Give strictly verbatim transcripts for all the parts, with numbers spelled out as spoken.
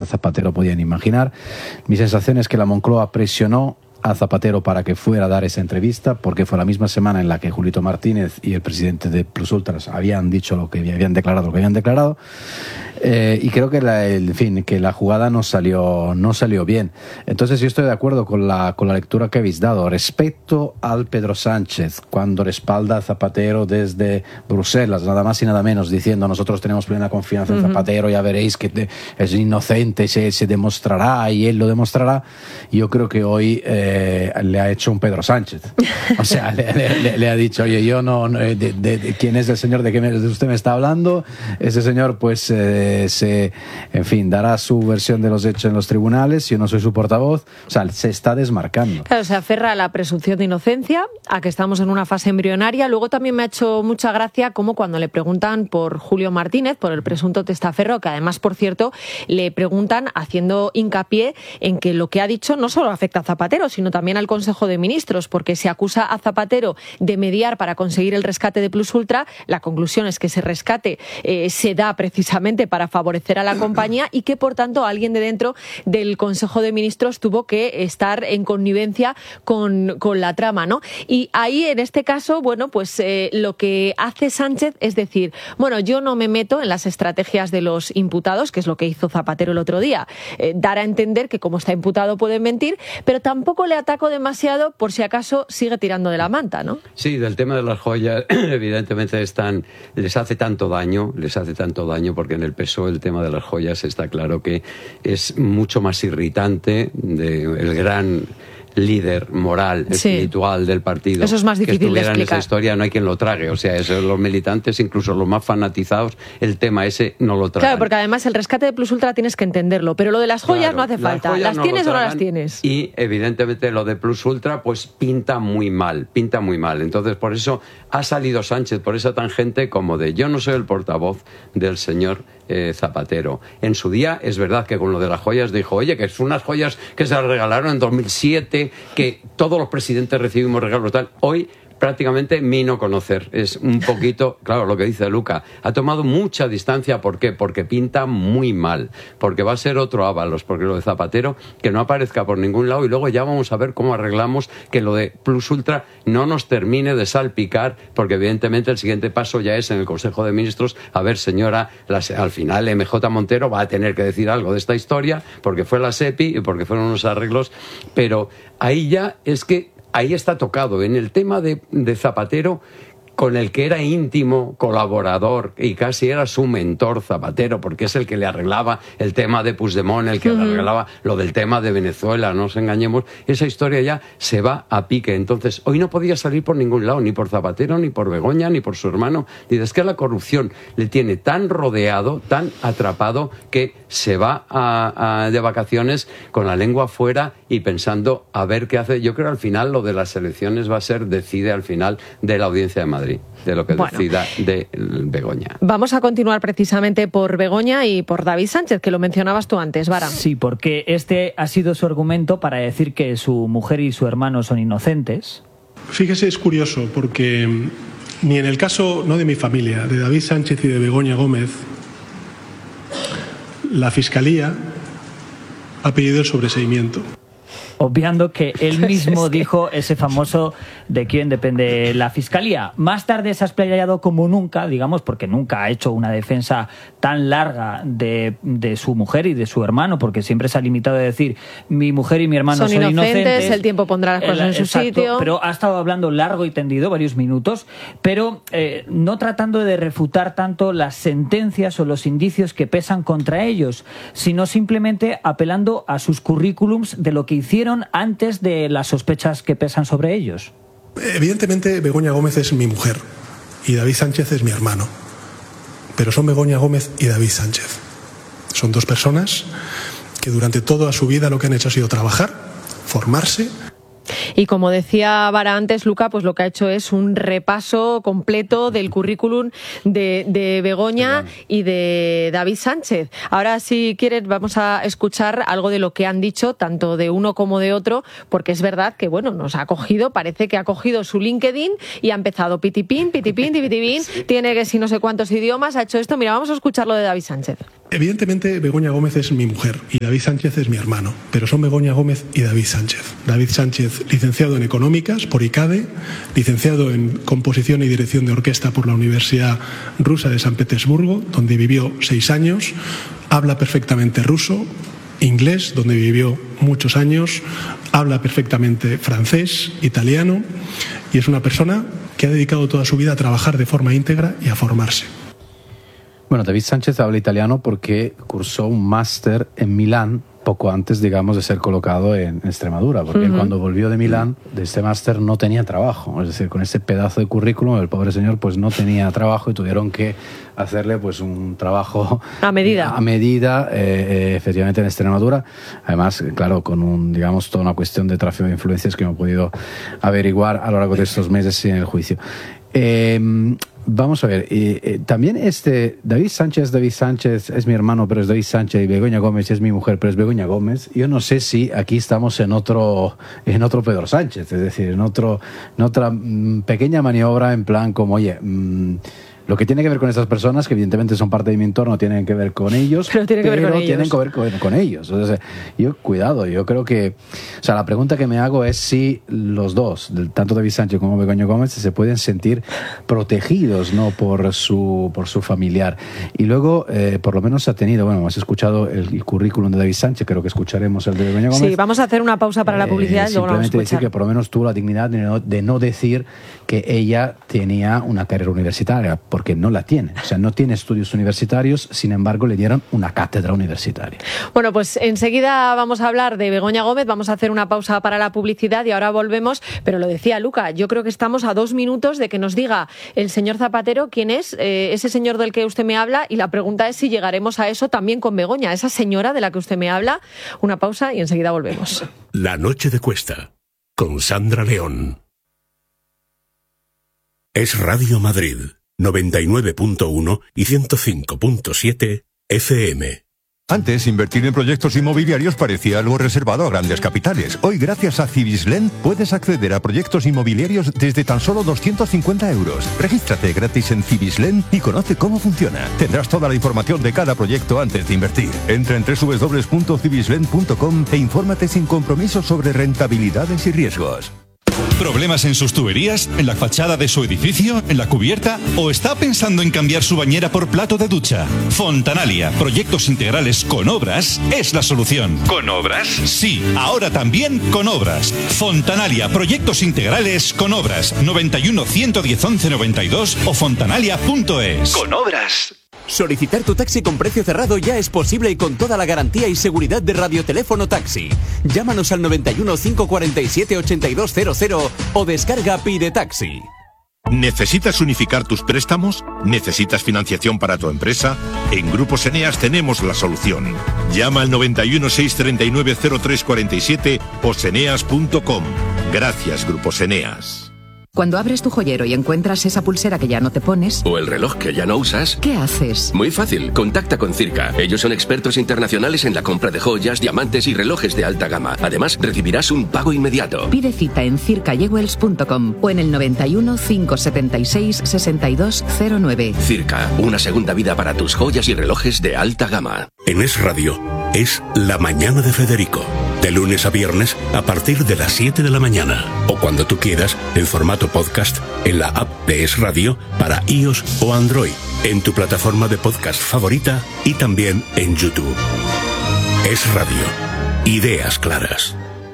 Zapatero podían imaginar. Mi sensación es que la Moncloa presionó a Zapatero para que fuera a dar esa entrevista, porque fue la misma semana en la que Julito Martínez y el presidente de Plus Ultras habían dicho lo que habían declarado, lo que habían declarado, eh, y creo que la, el, en fin, que la jugada no salió, no salió bien. Entonces yo estoy de acuerdo con la, con la lectura que habéis dado. Respecto al Pedro Sánchez, cuando respalda a Zapatero desde Bruselas, nada más y nada menos, diciendo nosotros tenemos plena confianza en Zapatero, ya veréis que te, es inocente, se, se demostrará y él lo demostrará. Yo creo que hoy eh, Eh, le ha hecho un Pedro Sánchez. O sea, le, le, le ha dicho, oye, yo no, de, de, de quién es el señor de que me, de usted me está hablando. Ese señor, pues, eh, se, en fin, dará su versión de los hechos en los tribunales. Yo no soy su portavoz. O sea, se está desmarcando. Claro, se aferra a la presunción de inocencia, a que estamos en una fase embrionaria. Luego también me ha hecho mucha gracia como cuando le preguntan por Julio Martínez, por el presunto testaferro, que además, por cierto, le preguntan haciendo hincapié en que lo que ha dicho no solo afecta a Zapatero, sino también al Consejo de Ministros, porque se acusa a Zapatero de mediar para conseguir el rescate de Plus Ultra. La conclusión es que ese rescate eh, se da precisamente para favorecer a la compañía y que, por tanto, alguien de dentro del Consejo de Ministros tuvo que estar en connivencia con, con la trama, ¿no? Y ahí, en este caso, bueno, pues eh, lo que hace Sánchez es decir, bueno, yo no me meto en las estrategias de los imputados, que es lo que hizo Zapatero el otro día, eh, dar a entender que como está imputado pueden mentir, pero tampoco le ataco demasiado por si acaso sigue tirando de la manta, ¿no? Sí, del tema de las joyas, evidentemente están, les hace tanto daño, les hace tanto daño porque en el P S O E el tema de las joyas está claro que es mucho más irritante de el gran líder moral, sí, espiritual del partido. Eso es más difícil que estuviera de en esa explicar. historia, no hay quien lo trague. O sea, eso, los militantes, incluso los más fanatizados, el tema ese no lo tragan. Claro, porque además el rescate de Plus Ultra tienes que entenderlo, pero lo de las joyas claro, no hace falta. ¿Las, ¿Las tienes o no las tienes? Y evidentemente lo de Plus Ultra pues pinta muy mal, pinta muy mal. Entonces por eso ha salido Sánchez por esa tangente como de yo no soy el portavoz del señor eh, Zapatero. En su día es verdad que con lo de las joyas dijo, oye, que son unas joyas que se las regalaron en dos mil siete, que todos los presidentes recibimos regalos tal. Hoy prácticamente mi no conocer. Es un poquito, claro, lo que dice Luca. Ha tomado mucha distancia. ¿Por qué? Porque pinta muy mal. Porque va a ser otro Ábalos. Porque lo de Zapatero, que no aparezca por ningún lado. Y luego ya vamos a ver cómo arreglamos que lo de Plus Ultra no nos termine de salpicar. Porque evidentemente el siguiente paso ya es en el Consejo de Ministros. A ver, señora, las, al final M J Montero va a tener que decir algo de esta historia. Porque fue la SEPI y porque fueron unos arreglos. Pero ahí ya es que ahí está tocado. En el tema de, de Zapatero, con el que era íntimo colaborador y casi era su mentor Zapatero, porque es el que le arreglaba el tema de Puigdemont, el que uh-huh. le arreglaba lo del tema de Venezuela, no nos engañemos, esa historia ya se va a pique. Entonces, hoy no podía salir por ningún lado, ni por Zapatero, ni por Begoña, ni por su hermano. Dice, es que la corrupción le tiene tan rodeado, tan atrapado, que se va a, a, de vacaciones con la lengua afuera y pensando a ver qué hace. Yo creo que al final lo de las elecciones va a ser, decide al final de la Audiencia de Madrid, de lo que bueno, decida de Begoña. Vamos a continuar precisamente por Begoña y por David Sánchez, que lo mencionabas tú antes, Vara. Sí, porque este ha sido su argumento para decir que su mujer y su hermano son inocentes. Fíjese, es curioso, porque ni en el caso no de mi familia, de David Sánchez y de Begoña Gómez, la Fiscalía ha pedido el sobreseimiento. Obviando que él mismo sí. dijo ese famoso de quién depende la Fiscalía. Más tarde se ha explayado como nunca, digamos, porque nunca ha hecho una defensa tan larga de, de su mujer y de su hermano, porque siempre se ha limitado a decir mi mujer y mi hermano son, son inocentes, inocentes. El tiempo pondrá las cosas el, en su exacto, sitio. Pero ha estado hablando largo y tendido, varios minutos, pero eh, no tratando de refutar tanto las sentencias o los indicios que pesan contra ellos, sino simplemente apelando a sus currículums de lo que hicieron antes de las sospechas que pesan sobre ellos. Evidentemente Begoña Gómez es mi mujer y David Sánchez es mi hermano, pero son Begoña Gómez y David Sánchez. Son dos personas que durante toda su vida lo que han hecho ha sido trabajar, formarse. Y como decía Vara antes, Luca, pues lo que ha hecho es un repaso completo del currículum de, de Begoña y de David Sánchez. Ahora, si quieres, vamos a escuchar algo de lo que han dicho, tanto de uno como de otro, porque es verdad que, bueno, nos ha cogido, parece que ha cogido su LinkedIn y ha empezado pitipín, pitipín, pitipín, sí. Tiene que si no sé cuántos idiomas, ha hecho esto. Mira, vamos a escuchar lo de David Sánchez. Evidentemente, Begoña Gómez es mi mujer y David Sánchez es mi hermano, pero son Begoña Gómez y David Sánchez. David Sánchez, licenciado en Económicas por I C A D E, licenciado en Composición y Dirección de Orquesta por la Universidad Rusa de San Petersburgo, donde vivió seis años, habla perfectamente ruso, inglés, donde vivió muchos años, habla perfectamente francés, italiano, y es una persona que ha dedicado toda su vida a trabajar de forma íntegra y a formarse. Bueno, David Sánchez habla italiano porque cursó un máster en Milán poco antes, digamos, de ser colocado en Extremadura, porque uh-huh. él cuando volvió de Milán, de este máster, no tenía trabajo. Es decir, con ese pedazo de currículum, el pobre señor pues no tenía trabajo y tuvieron que hacerle pues un trabajo a medida, a medida eh, eh, efectivamente en Extremadura. Además, claro, con un, digamos, toda una cuestión de tráfico de influencias que hemos podido averiguar a lo largo de estos meses en el juicio. Eh, vamos a ver, eh, eh, también este David Sánchez, David Sánchez es mi hermano, pero es David Sánchez, y Begoña Gómez es mi mujer, pero es Begoña Gómez. Yo no sé si aquí estamos en otro en otro Pedro Sánchez, es decir, en otro en otra mm, pequeña maniobra en plan como, oye, mmm, lo que tiene que ver con estas personas, que evidentemente son parte de mi entorno, tienen que ver con ellos, pero, tiene que pero ver con tienen ellos. que ver con, con ellos. O sea, yo, cuidado, yo creo que... O sea, la pregunta que me hago es si los dos, tanto David Sánchez como Begoña Gómez, se pueden sentir protegidos, ¿no?, por su, por su familiar. Y luego, eh, por lo menos ha tenido... Bueno, hemos escuchado el, el currículum de David Sánchez, creo que escucharemos el de Begoña Gómez. Sí, vamos a hacer una pausa para la publicidad eh, y luego vamos a escuchar. Simplemente decir que por lo menos tuvo la dignidad de no, de no decir que ella tenía una carrera universitaria, porque no la tiene. O sea, no tiene estudios universitarios, sin embargo, le dieron una cátedra universitaria. Bueno, pues enseguida vamos a hablar de Begoña Gómez, vamos a hacer una pausa para la publicidad y ahora volvemos, pero lo decía Luca, yo creo que estamos a dos minutos de que nos diga el señor Zapatero quién es eh, ese señor del que usted me habla, y la pregunta es si llegaremos a eso también con Begoña, esa señora de la que usted me habla. Una pausa y enseguida volvemos. La noche de Cuesta, con Sandra León. Es Radio Madrid, noventa y nueve punto uno y ciento cinco punto siete F M. Antes, invertir en proyectos inmobiliarios parecía algo reservado a grandes capitales. Hoy, gracias a Cibislen, puedes acceder a proyectos inmobiliarios desde tan solo doscientos cincuenta euros. Regístrate gratis en Cibislen y conoce cómo funciona. Tendrás toda la información de cada proyecto antes de invertir. Entra en doble u doble u doble u punto cibislen punto com e infórmate sin compromiso sobre rentabilidades y riesgos. ¿Problemas en sus tuberías? ¿En la fachada de su edificio? ¿En la cubierta? ¿O está pensando en cambiar su bañera por plato de ducha? Fontanalia, proyectos integrales con obras, es la solución. ¿Con obras? Sí, ahora también con obras. Fontanalia, proyectos integrales con obras. noventa y uno, ciento diez, once noventa y dos o fontanalia punto es. Con obras. Solicitar tu taxi con precio cerrado ya es posible y con toda la garantía y seguridad de Radioteléfono Taxi. Llámanos al noventa y uno, cinco cuarenta y siete, ochenta y dos cero cero o descarga Pide Taxi. ¿Necesitas unificar tus préstamos? ¿Necesitas financiación para tu empresa? En Grupos Eneas tenemos la solución. Llama al noventa y uno, seiscientos treinta y nueve, cero tres cuarenta y siete o seneas punto com. Gracias, Grupos Eneas. Cuando abres tu joyero y encuentras esa pulsera que ya no te pones... o el reloj que ya no usas... ¿qué haces? Muy fácil, contacta con Circa. Ellos son expertos internacionales en la compra de joyas, diamantes y relojes de alta gama. Además, recibirás un pago inmediato. Pide cita en circa jewels punto com o en el noventa y uno, cinco setenta y seis, sesenta y dos cero nueve. Circa, una segunda vida para tus joyas y relojes de alta gama. En Es Radio, es La Mañana de Federico. De lunes a viernes a partir de las siete de la mañana. O cuando tú quieras, en formato podcast, en la app de Es Radio para iOS o Android, en tu plataforma de podcast favorita y también en YouTube. Es Radio. Ideas claras.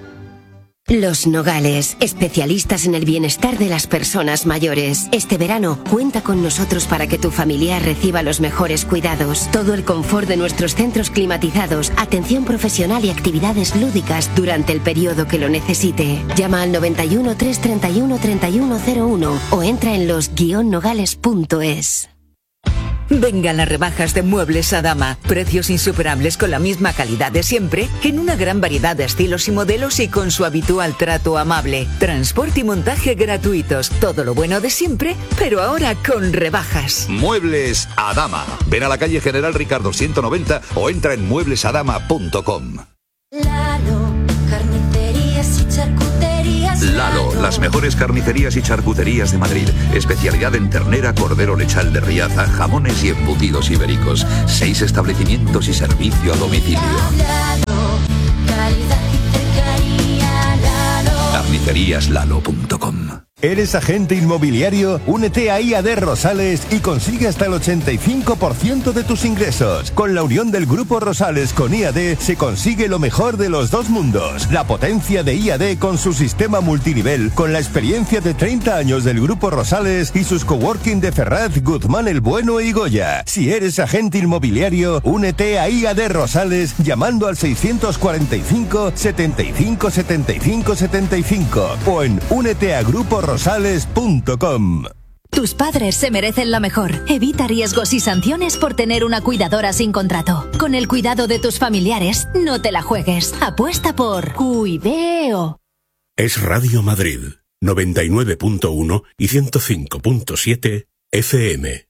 Los Nogales, especialistas en el bienestar de las personas mayores. Este verano, cuenta con nosotros para que tu familiar reciba los mejores cuidados. Todo el confort de nuestros centros climatizados, atención profesional y actividades lúdicas durante el periodo que lo necesite. Llama al noventa y uno, trescientos treinta y uno, treinta y uno cero uno o entra en los guion nogales punto es. Vengan las rebajas de Muebles Adama. Precios insuperables con la misma calidad de siempre, en una gran variedad de estilos y modelos y con su habitual trato amable. Transporte y montaje gratuitos. Todo lo bueno de siempre, pero ahora con rebajas. Muebles Adama. Ven a la calle General Ricardo ciento noventa o entra en muebles adama punto com. Lalo, carnicerías y charcuterías. Lalo, las mejores carnicerías y charcuterías de Madrid. Especialidad en ternera, cordero lechal de Riaza, jamones y embutidos ibéricos. Seis establecimientos y servicio a domicilio. Lalo, calidad y cercanía. Lalo. carnicerías lalo punto com. ¿Eres agente inmobiliario? Únete a I A D Rosales y consigue hasta el ochenta y cinco por ciento de tus ingresos. Con la unión del Grupo Rosales con I A D se consigue lo mejor de los dos mundos. La potencia de I A D con su sistema multinivel, con la experiencia de treinta años del Grupo Rosales y sus coworking de Ferraz, Guzmán el Bueno y Goya. Si eres agente inmobiliario, únete a I A D Rosales llamando al seiscientos cuarenta y cinco, setenta y cinco, setenta y cinco, setenta y cinco o en únete a grupo rosales punto com. Tus padres se merecen lo mejor. Evita riesgos y sanciones por tener una cuidadora sin contrato. Con el cuidado de tus familiares, no te la juegues. Apuesta por Cuideo. Es Radio Madrid, noventa y nueve punto uno y ciento cinco punto siete F M.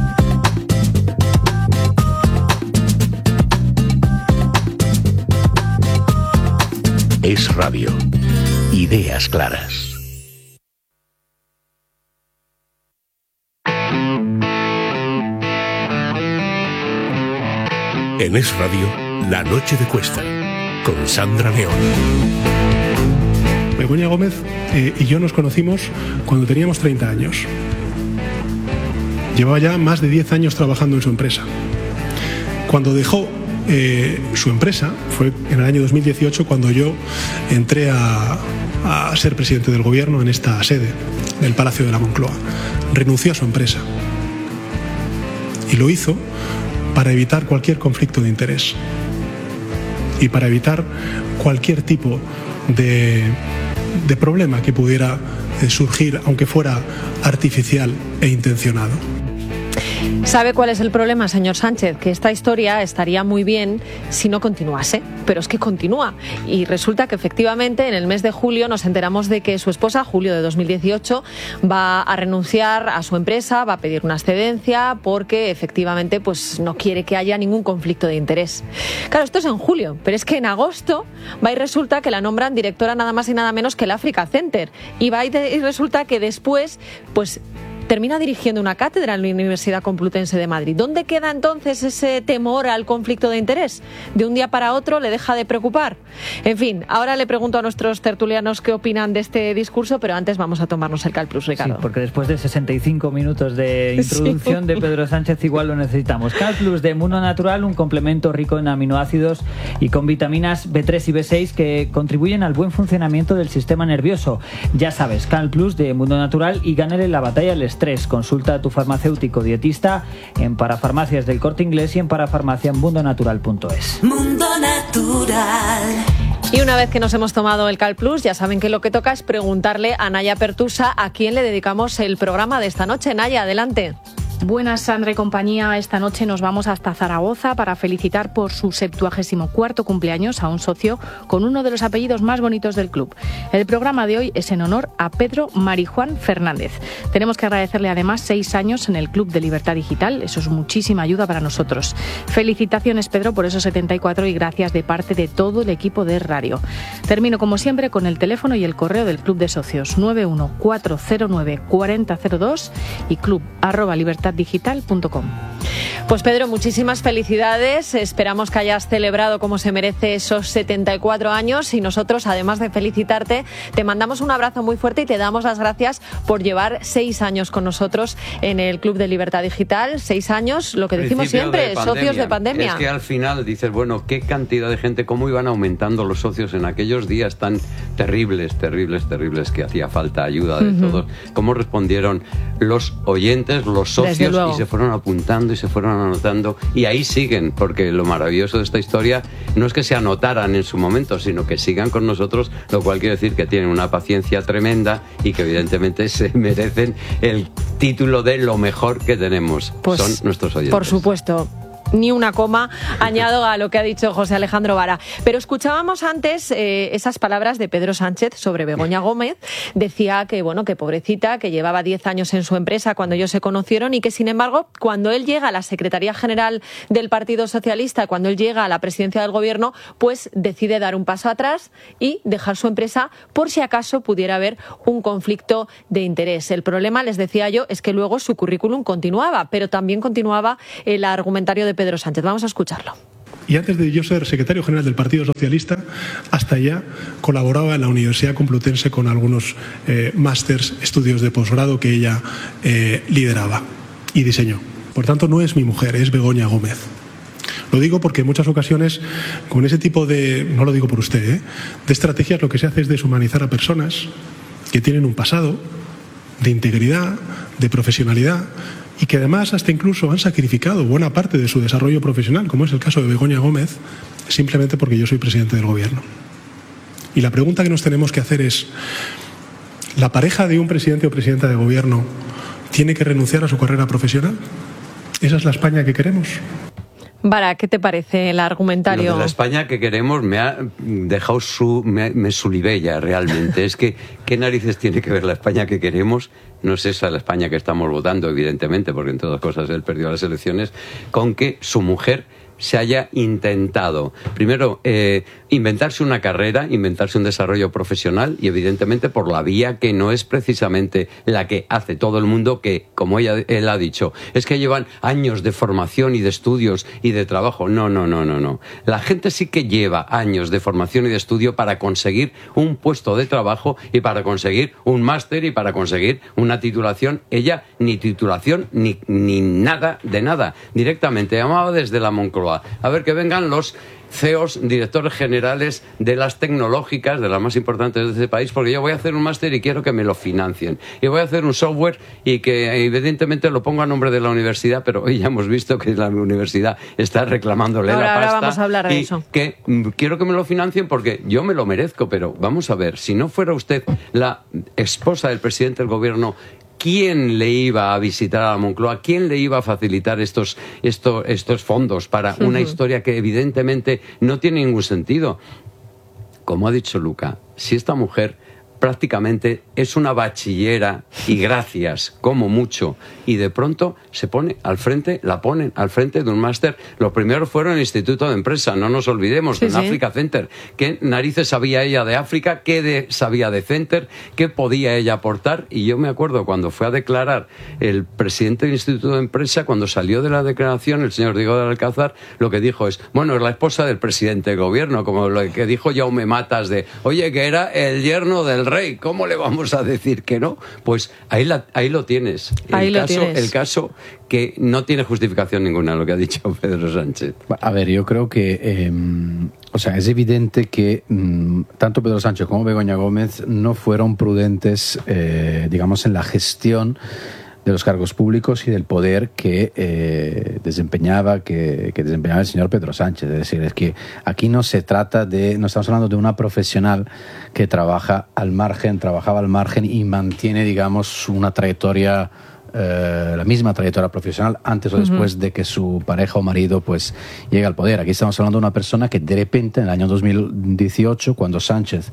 Es Radio. Ideas claras. En Es Radio, La Noche de Cuesta, con Sandra León. Begoña Gómez eh, y yo nos conocimos cuando teníamos treinta años. Llevaba ya más de diez años trabajando en su empresa. Cuando dejó eh, su empresa, fue en el año dos mil dieciocho cuando yo entré a, a ser presidente del gobierno en esta sede del Palacio de la Moncloa. Renunció a su empresa y lo hizo para evitar cualquier conflicto de interés y para evitar cualquier tipo de, de problema que pudiera eh, surgir, aunque fuera artificial e intencionado. ¿Sabe cuál es el problema, señor Sánchez? Que esta historia estaría muy bien si no continuase, pero es que continúa. Y resulta que efectivamente en el mes de julio nos enteramos de que su esposa, julio de dos mil dieciocho, va a renunciar a su empresa, va a pedir una excedencia porque efectivamente pues, no quiere que haya ningún conflicto de interés. Claro, esto es en julio, pero es que en agosto va y resulta que la nombran directora nada más y nada menos que el Africa Center. Y va y, de, y resulta que después, pues... termina dirigiendo una cátedra en la Universidad Complutense de Madrid. ¿Dónde queda entonces ese temor al conflicto de interés? ¿De un día para otro le deja de preocupar? En fin, ahora le pregunto a nuestros tertulianos qué opinan de este discurso, pero antes vamos a tomarnos el CalPlus, Ricardo. Sí, porque después de sesenta y cinco minutos de introducción sí. de Pedro Sánchez igual lo necesitamos. CalPlus de Mundo Natural, un complemento rico en aminoácidos y con vitaminas B tres y B seis que contribuyen al buen funcionamiento del sistema nervioso. Ya sabes, CalPlus de Mundo Natural y gánale la batalla al estrés. Consulta a tu farmacéutico dietista en Parafarmacias del Corte Inglés y en parafarmacia en mundo natural punto es. Mundo Natural. Y una vez que nos hemos tomado el CalPlus, ya saben que lo que toca es preguntarle a Naya Pertusa a quién le dedicamos el programa de esta noche. Naya, adelante. Buenas, Sandra y compañía. Esta noche nos vamos hasta Zaragoza para felicitar por su septuagésimo cuarto cumpleaños a un socio con uno de los apellidos más bonitos del club. El programa de hoy es en honor a Pedro Marijuán Fernández. Tenemos que agradecerle además seis años en el Club de Libertad Digital. Eso es muchísima ayuda para nosotros. Felicitaciones, Pedro, por esos setenta y cuatro y gracias de parte de todo el equipo de Radio. Termino, como siempre, con el teléfono y el correo del Club de Socios nueve uno cuatro cero nueve cuatro cero cero dos y club arroba libertad digital punto com. Pues Pedro, muchísimas felicidades. Esperamos que hayas celebrado como se merece esos setenta y cuatro años y nosotros, además de felicitarte, te mandamos un abrazo muy fuerte y te damos las gracias por llevar seis años con nosotros en el Club de Libertad Digital. Seis años, lo que decimos siempre, de socios de pandemia. Es que al final dices, bueno, qué cantidad de gente, cómo iban aumentando los socios en aquellos días tan terribles, terribles, terribles que hacía falta ayuda de uh-huh. todos. Cómo respondieron los oyentes, los socios y se fueron apuntando y se fueron anotando y ahí siguen, porque lo maravilloso de esta historia no es que se anotaran en su momento, sino que sigan con nosotros, lo cual quiere decir que tienen una paciencia tremenda y que evidentemente se merecen el título de lo mejor que tenemos. Pues, son nuestros oyentes. Por supuesto. Ni una coma añado a lo que ha dicho José Alejandro Vara. Pero escuchábamos antes eh, esas palabras de Pedro Sánchez sobre Begoña Gómez. Decía que, bueno, que pobrecita, que llevaba diez años en su empresa cuando ellos se conocieron y que, sin embargo, cuando él llega a la Secretaría General del Partido Socialista, cuando él llega a la presidencia del Gobierno, pues decide dar un paso atrás y dejar su empresa por si acaso pudiera haber un conflicto de interés. El problema, les decía yo, es que luego su currículum continuaba, pero también continuaba el argumentario de Pedro Pedro Sánchez. Vamos a escucharlo. Y antes de yo ser secretario general del Partido Socialista, hasta allá colaboraba en la Universidad Complutense con algunos eh, másters, estudios de posgrado que ella eh, lideraba y diseñó. Por tanto, no es mi mujer, es Begoña Gómez. Lo digo porque en muchas ocasiones, con ese tipo de, no lo digo por usted, ¿eh? de estrategias, lo que se hace es deshumanizar a personas que tienen un pasado de integridad, de profesionalidad, y que además hasta incluso han sacrificado buena parte de su desarrollo profesional, como es el caso de Begoña Gómez, simplemente porque yo soy presidente del Gobierno. Y la pregunta que nos tenemos que hacer es, ¿la pareja de un presidente o presidenta de Gobierno tiene que renunciar a su carrera profesional? ¿Esa es la España que queremos? Vara, ¿qué te parece el argumentario? Lo de la España que queremos me ha dejado su, me, me sulibella realmente. Es que, ¿qué narices tiene que ver la España que queremos? No es esa la España que estamos votando, evidentemente, porque en todas cosas él perdió las elecciones, con que su mujer se haya intentado, primero, eh, inventarse una carrera, inventarse un desarrollo profesional y evidentemente por la vía que no es precisamente la que hace todo el mundo, que, como ella, él ha dicho, es que llevan años de formación y de estudios y de trabajo. No, no, no, no, no. La gente sí que lleva años de formación y de estudio para conseguir un puesto de trabajo y para conseguir un máster y para conseguir una titulación. Ella ni titulación ni, ni nada de nada. Directamente llamaba desde la Moncloa. A ver, que vengan los C E Os, directores generales de las tecnológicas, de las más importantes de este país, porque yo voy a hacer un máster y quiero que me lo financien. Y voy a hacer un software y que evidentemente lo pongo a nombre de la universidad, pero hoy ya hemos visto que la universidad está reclamándole ahora, la pasta. Ahora vamos a hablar de y eso. Que mm, quiero que me lo financien porque yo me lo merezco, pero vamos a ver, si no fuera usted la esposa del presidente del Gobierno, ¿quién le iba a visitar a la Moncloa? ¿Quién le iba a facilitar estos, estos, estos fondos para una uh-huh. historia que evidentemente no tiene ningún sentido? Como ha dicho Luca, si esta mujer prácticamente es una bachillera y gracias, como mucho, y de pronto se pone al frente, la ponen al frente de un máster. Los primeros fueron el Instituto de Empresa, no nos olvidemos, sí, en sí. Africa Center. ¿Qué narices sabía ella de África? ¿Qué de, sabía de Center? ¿Qué podía ella aportar? Y yo me acuerdo cuando fue a declarar el presidente del Instituto de Empresa, cuando salió de la declaración, el señor Diego de Alcázar, lo que dijo es, bueno, es la esposa del presidente del Gobierno, como lo que dijo Jaume Matas de, oye, que era el yerno del rey, ¿cómo le vamos a decir que no? Pues ahí, la, ahí lo tienes. Ahí el lo caso, tienes. El caso que no tiene justificación ninguna lo que ha dicho Pedro Sánchez. A ver, yo creo que eh, o sea, es evidente que mm, tanto Pedro Sánchez como Begoña Gómez no fueron prudentes, eh, digamos, en la gestión de los cargos públicos y del poder que eh, desempeñaba que, que desempeñaba el señor Pedro Sánchez. Es decir, es que aquí no se trata de, no estamos hablando de una profesional que trabaja al margen, trabajaba al margen y mantiene, digamos, una trayectoria, eh, la misma trayectoria profesional antes o después uh-huh. de que su pareja o marido pues llegue al poder. Aquí estamos hablando de una persona que de repente en el año dos mil dieciocho, cuando Sánchez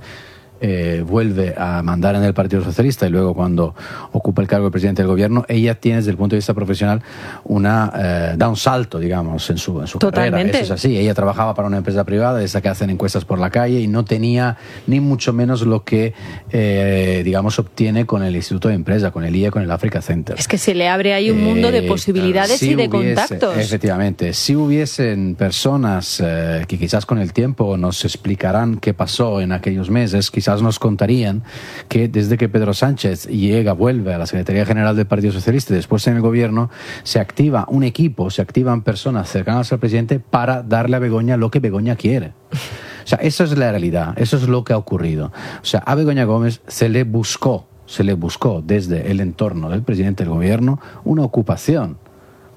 Eh, vuelve a mandar en el Partido Socialista y luego cuando ocupa el cargo de presidente del Gobierno, ella tiene desde el punto de vista profesional una eh, da un salto, digamos, en su, en su carrera. Eso es así. Ella trabajaba para una empresa privada, esa que hacen encuestas por la calle, y no tenía ni mucho menos lo que, eh, digamos, obtiene con el Instituto de Empresa, con el I E, con el Africa Center. Es que se le abre ahí un mundo de Eh, posibilidades si y de hubiese, contactos. Efectivamente. Si hubiesen personas eh, que quizás con el tiempo nos explicarán qué pasó en aquellos meses, quizás nos contarían que desde que Pedro Sánchez llega, vuelve a la Secretaría General del Partido Socialista y después en el Gobierno, se activa un equipo, se activan personas cercanas al presidente para darle a Begoña lo que Begoña quiere. O sea, eso es la realidad, eso es lo que ha ocurrido. O sea, a Begoña Gómez se le buscó, se le buscó desde el entorno del presidente del Gobierno una ocupación.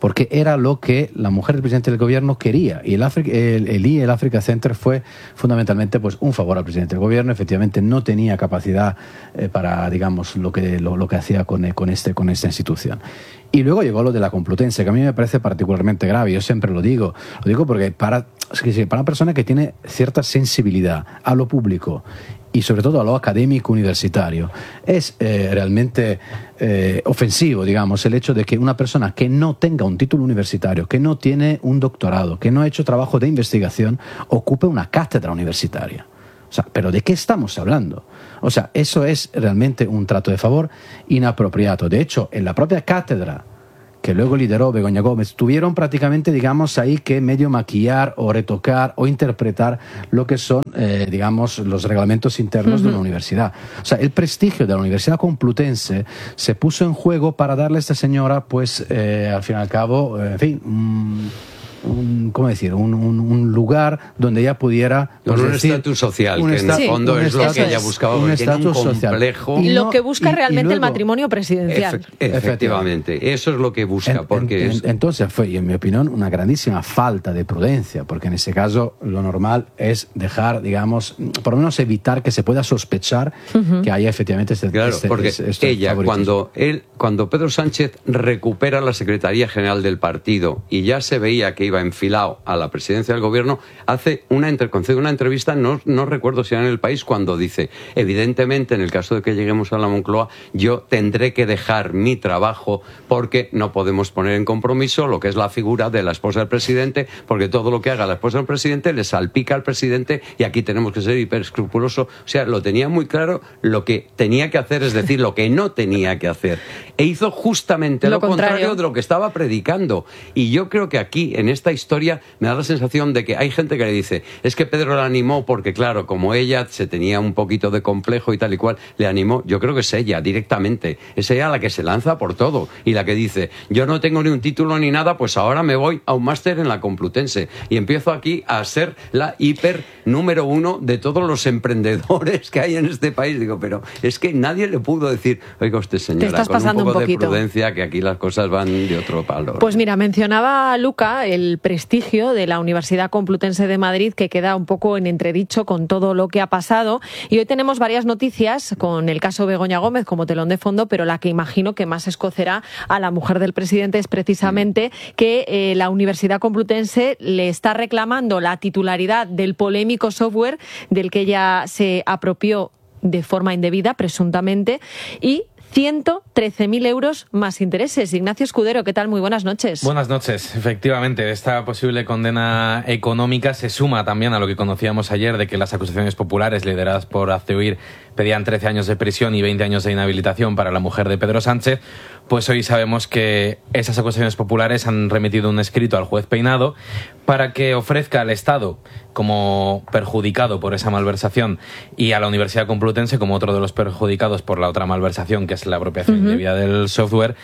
porque era lo que la mujer del presidente del gobierno quería. Y el, Afri- el, el I E, el Africa Center, fue fundamentalmente pues un favor al presidente del gobierno. Efectivamente no tenía capacidad eh, para, digamos, lo que, lo, lo que hacía con, con, este, con esta institución. Y luego llegó lo de la Complutense, que a mí me parece particularmente grave. Yo siempre lo digo. Lo digo porque para, para una persona que tiene cierta sensibilidad a lo público y sobre todo a lo académico universitario, es eh, realmente eh, ofensivo, digamos, el hecho de que una persona que no tenga un título universitario, que no tiene un doctorado, que no ha hecho trabajo de investigación, ocupe una cátedra universitaria. O sea, ¿pero de qué estamos hablando? O sea, eso es realmente un trato de favor inapropiado. De hecho, en la propia cátedra que luego lideró Begoña Gómez, tuvieron prácticamente, digamos, ahí que medio maquillar o retocar o interpretar lo que son, eh, digamos, los reglamentos internos uh-huh. de una universidad. O sea, el prestigio de la Universidad Complutense se puso en juego para darle a esta señora, pues, eh, al fin y al cabo, eh, en fin... Um, un, ¿cómo decir? Un, un, un lugar donde ella pudiera... Pues un estatus social, que en el sí, fondo es lo que ella buscaba, un estatus complejo. Y lo que busca y, realmente y luego, el matrimonio presidencial. Efe, efectivamente, eso es lo que busca. En, porque en, es... Entonces fue, en mi opinión, una grandísima falta de prudencia, porque en ese caso lo normal es dejar, digamos, por lo menos evitar que se pueda sospechar uh-huh. que haya efectivamente este... Claro, este, porque este, este ella, cuando, él, cuando Pedro Sánchez recupera la Secretaría General del partido y ya se veía que iba enfilado a la presidencia del gobierno, hace una, entre, concede una entrevista, no, no recuerdo si era en El País, cuando dice, evidentemente, en el caso de que lleguemos a la Moncloa, yo tendré que dejar mi trabajo porque no podemos poner en compromiso lo que es la figura de la esposa del presidente, porque todo lo que haga la esposa del presidente le salpica al presidente y aquí tenemos que ser hiperescrupulosos. O sea, lo tenía muy claro lo que tenía que hacer, es decir, lo que no tenía que hacer. E hizo justamente lo, lo contrario. contrario de lo que estaba predicando. Y yo creo que aquí, en esta historia, me da la sensación de que hay gente que le dice, es que Pedro la animó porque, claro, como ella se tenía un poquito de complejo y tal y cual, le animó. Yo creo que es ella, directamente. Es ella la que se lanza por todo y la que dice, yo no tengo ni un título ni nada, pues ahora me voy a un máster en la Complutense y empiezo aquí a ser la hiper número uno de todos los emprendedores que hay en este país. Digo, pero es que nadie le pudo decir, oiga usted, señora, con un poco un de prudencia, que aquí las cosas van de otro palo. Pues mira, mencionaba Luca el prestigio de la Universidad Complutense de Madrid, que queda un poco en entredicho con todo lo que ha pasado. Y hoy tenemos varias noticias con el caso Begoña Gómez como telón de fondo, pero la que imagino que más escocerá a la mujer del presidente es precisamente que eh, la Universidad Complutense le está reclamando la titularidad del polémico software del que ella se apropió de forma indebida, presuntamente, y ciento trece mil euros más intereses. Ignacio Escudero, ¿qué tal? Muy buenas noches. Buenas noches. Efectivamente, esta posible condena económica se suma también a lo que conocíamos ayer de que las acusaciones populares lideradas por Hazte Oír pedían trece años de prisión y veinte años de inhabilitación para la mujer de Pedro Sánchez. Pues hoy sabemos que esas acusaciones populares han remitido un escrito al juez Peinado para que ofrezca al Estado como perjudicado por esa malversación y a la Universidad Complutense como otro de los perjudicados por la otra malversación, que es la apropiación uh-huh. indebida del software,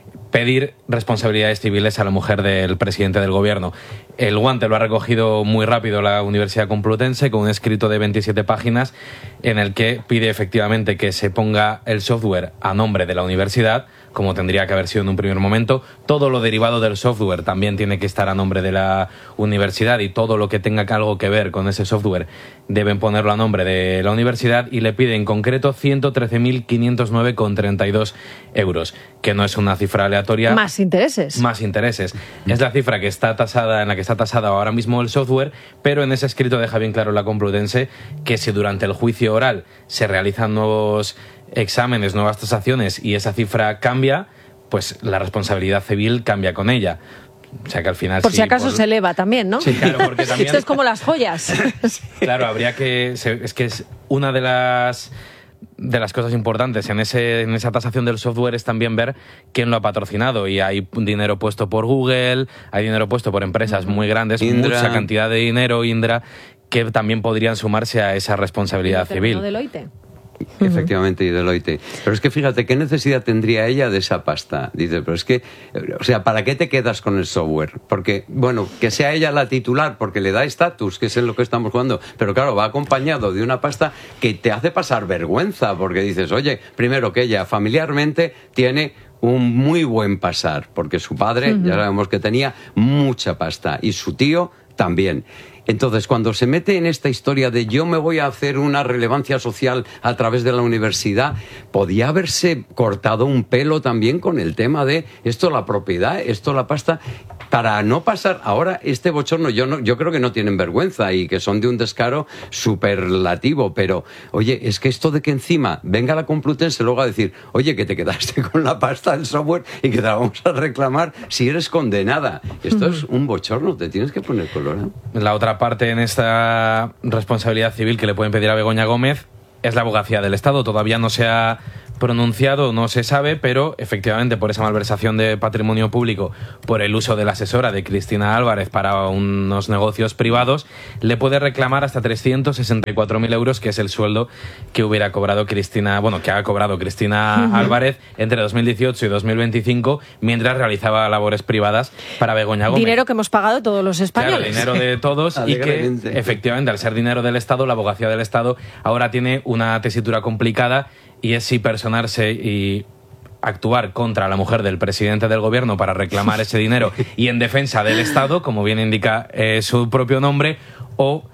pedir responsabilidades civiles a la mujer del presidente del gobierno. El guante lo ha recogido muy rápido la Universidad Complutense con un escrito de veintisiete páginas en el que pide efectivamente que se ponga el software a nombre de la universidad, como tendría que haber sido en un primer momento. Todo lo derivado del software también tiene que estar a nombre de la universidad y todo lo que tenga algo que ver con ese software deben ponerlo a nombre de la universidad, y le pide en concreto ciento trece mil quinientos nueve coma treinta y dos euros, que no es una cifra aleatoria. Más intereses. Más intereses. Es la cifra que está tasada, en la que está tasada ahora mismo el software, pero en ese escrito deja bien claro la Complutense que si durante el juicio oral se realizan nuevos exámenes, nuevas tasaciones y esa cifra cambia, pues la responsabilidad civil cambia con ella. O sea que al final por sí, si acaso por... se eleva también, ¿no? Sí, claro, porque también... Esto es como las joyas. Claro, habría que... Es que es una de las... de las cosas importantes en ese en esa tasación del software es también ver quién lo ha patrocinado, y hay dinero puesto por Google, hay dinero puesto por empresas muy grandes, Indra. mucha cantidad de dinero, Indra, que también podrían sumarse a esa responsabilidad civil. Deloitte. Efectivamente, y Deloitte. Pero es que fíjate, ¿qué necesidad tendría ella de esa pasta? Dice, pero es que, o sea, ¿para qué te quedas con el software? Porque, bueno, que sea ella la titular, porque le da estatus, que es en lo que estamos jugando, pero claro, va acompañado de una pasta que te hace pasar vergüenza, porque dices, oye, primero que ella familiarmente tiene un muy buen pasar, porque su padre, uh-huh. ya sabemos que tenía mucha pasta, y su tío también. Entonces, cuando se mete en esta historia de yo me voy a hacer una relevancia social a través de la universidad, podía haberse cortado un pelo también con el tema de esto la propiedad, esto la pasta, para no pasar ahora este bochorno. Yo, no, yo creo que no tienen vergüenza y que son de un descaro superlativo, pero oye, es que esto de que encima venga la Complutense luego a decir, oye, que te quedaste con la pasta del software y que te la vamos a reclamar si eres condenada. Esto es un bochorno, te tienes que poner colorado. La otra parte en esta responsabilidad civil que le pueden pedir a Begoña Gómez es la abogacía del Estado. Todavía no se ha pronunciado, no se sabe, pero efectivamente por esa malversación de patrimonio público, por el uso de la asesora de Cristina Álvarez para unos negocios privados, le puede reclamar hasta trescientos sesenta y cuatro mil euros, que es el sueldo que hubiera cobrado Cristina, bueno, que ha cobrado Cristina uh-huh. Álvarez entre dos mil dieciocho y dos mil veinticinco, mientras realizaba labores privadas para Begoña Gómez. Dinero que hemos pagado todos los españoles. Claro, dinero de todos y que efectivamente, al ser dinero del Estado, la abogacía del Estado ahora tiene una tesitura complicada, y es si personarse y actuar contra la mujer del presidente del gobierno para reclamar ese dinero y en defensa del Estado, como bien indica eh, su propio nombre, o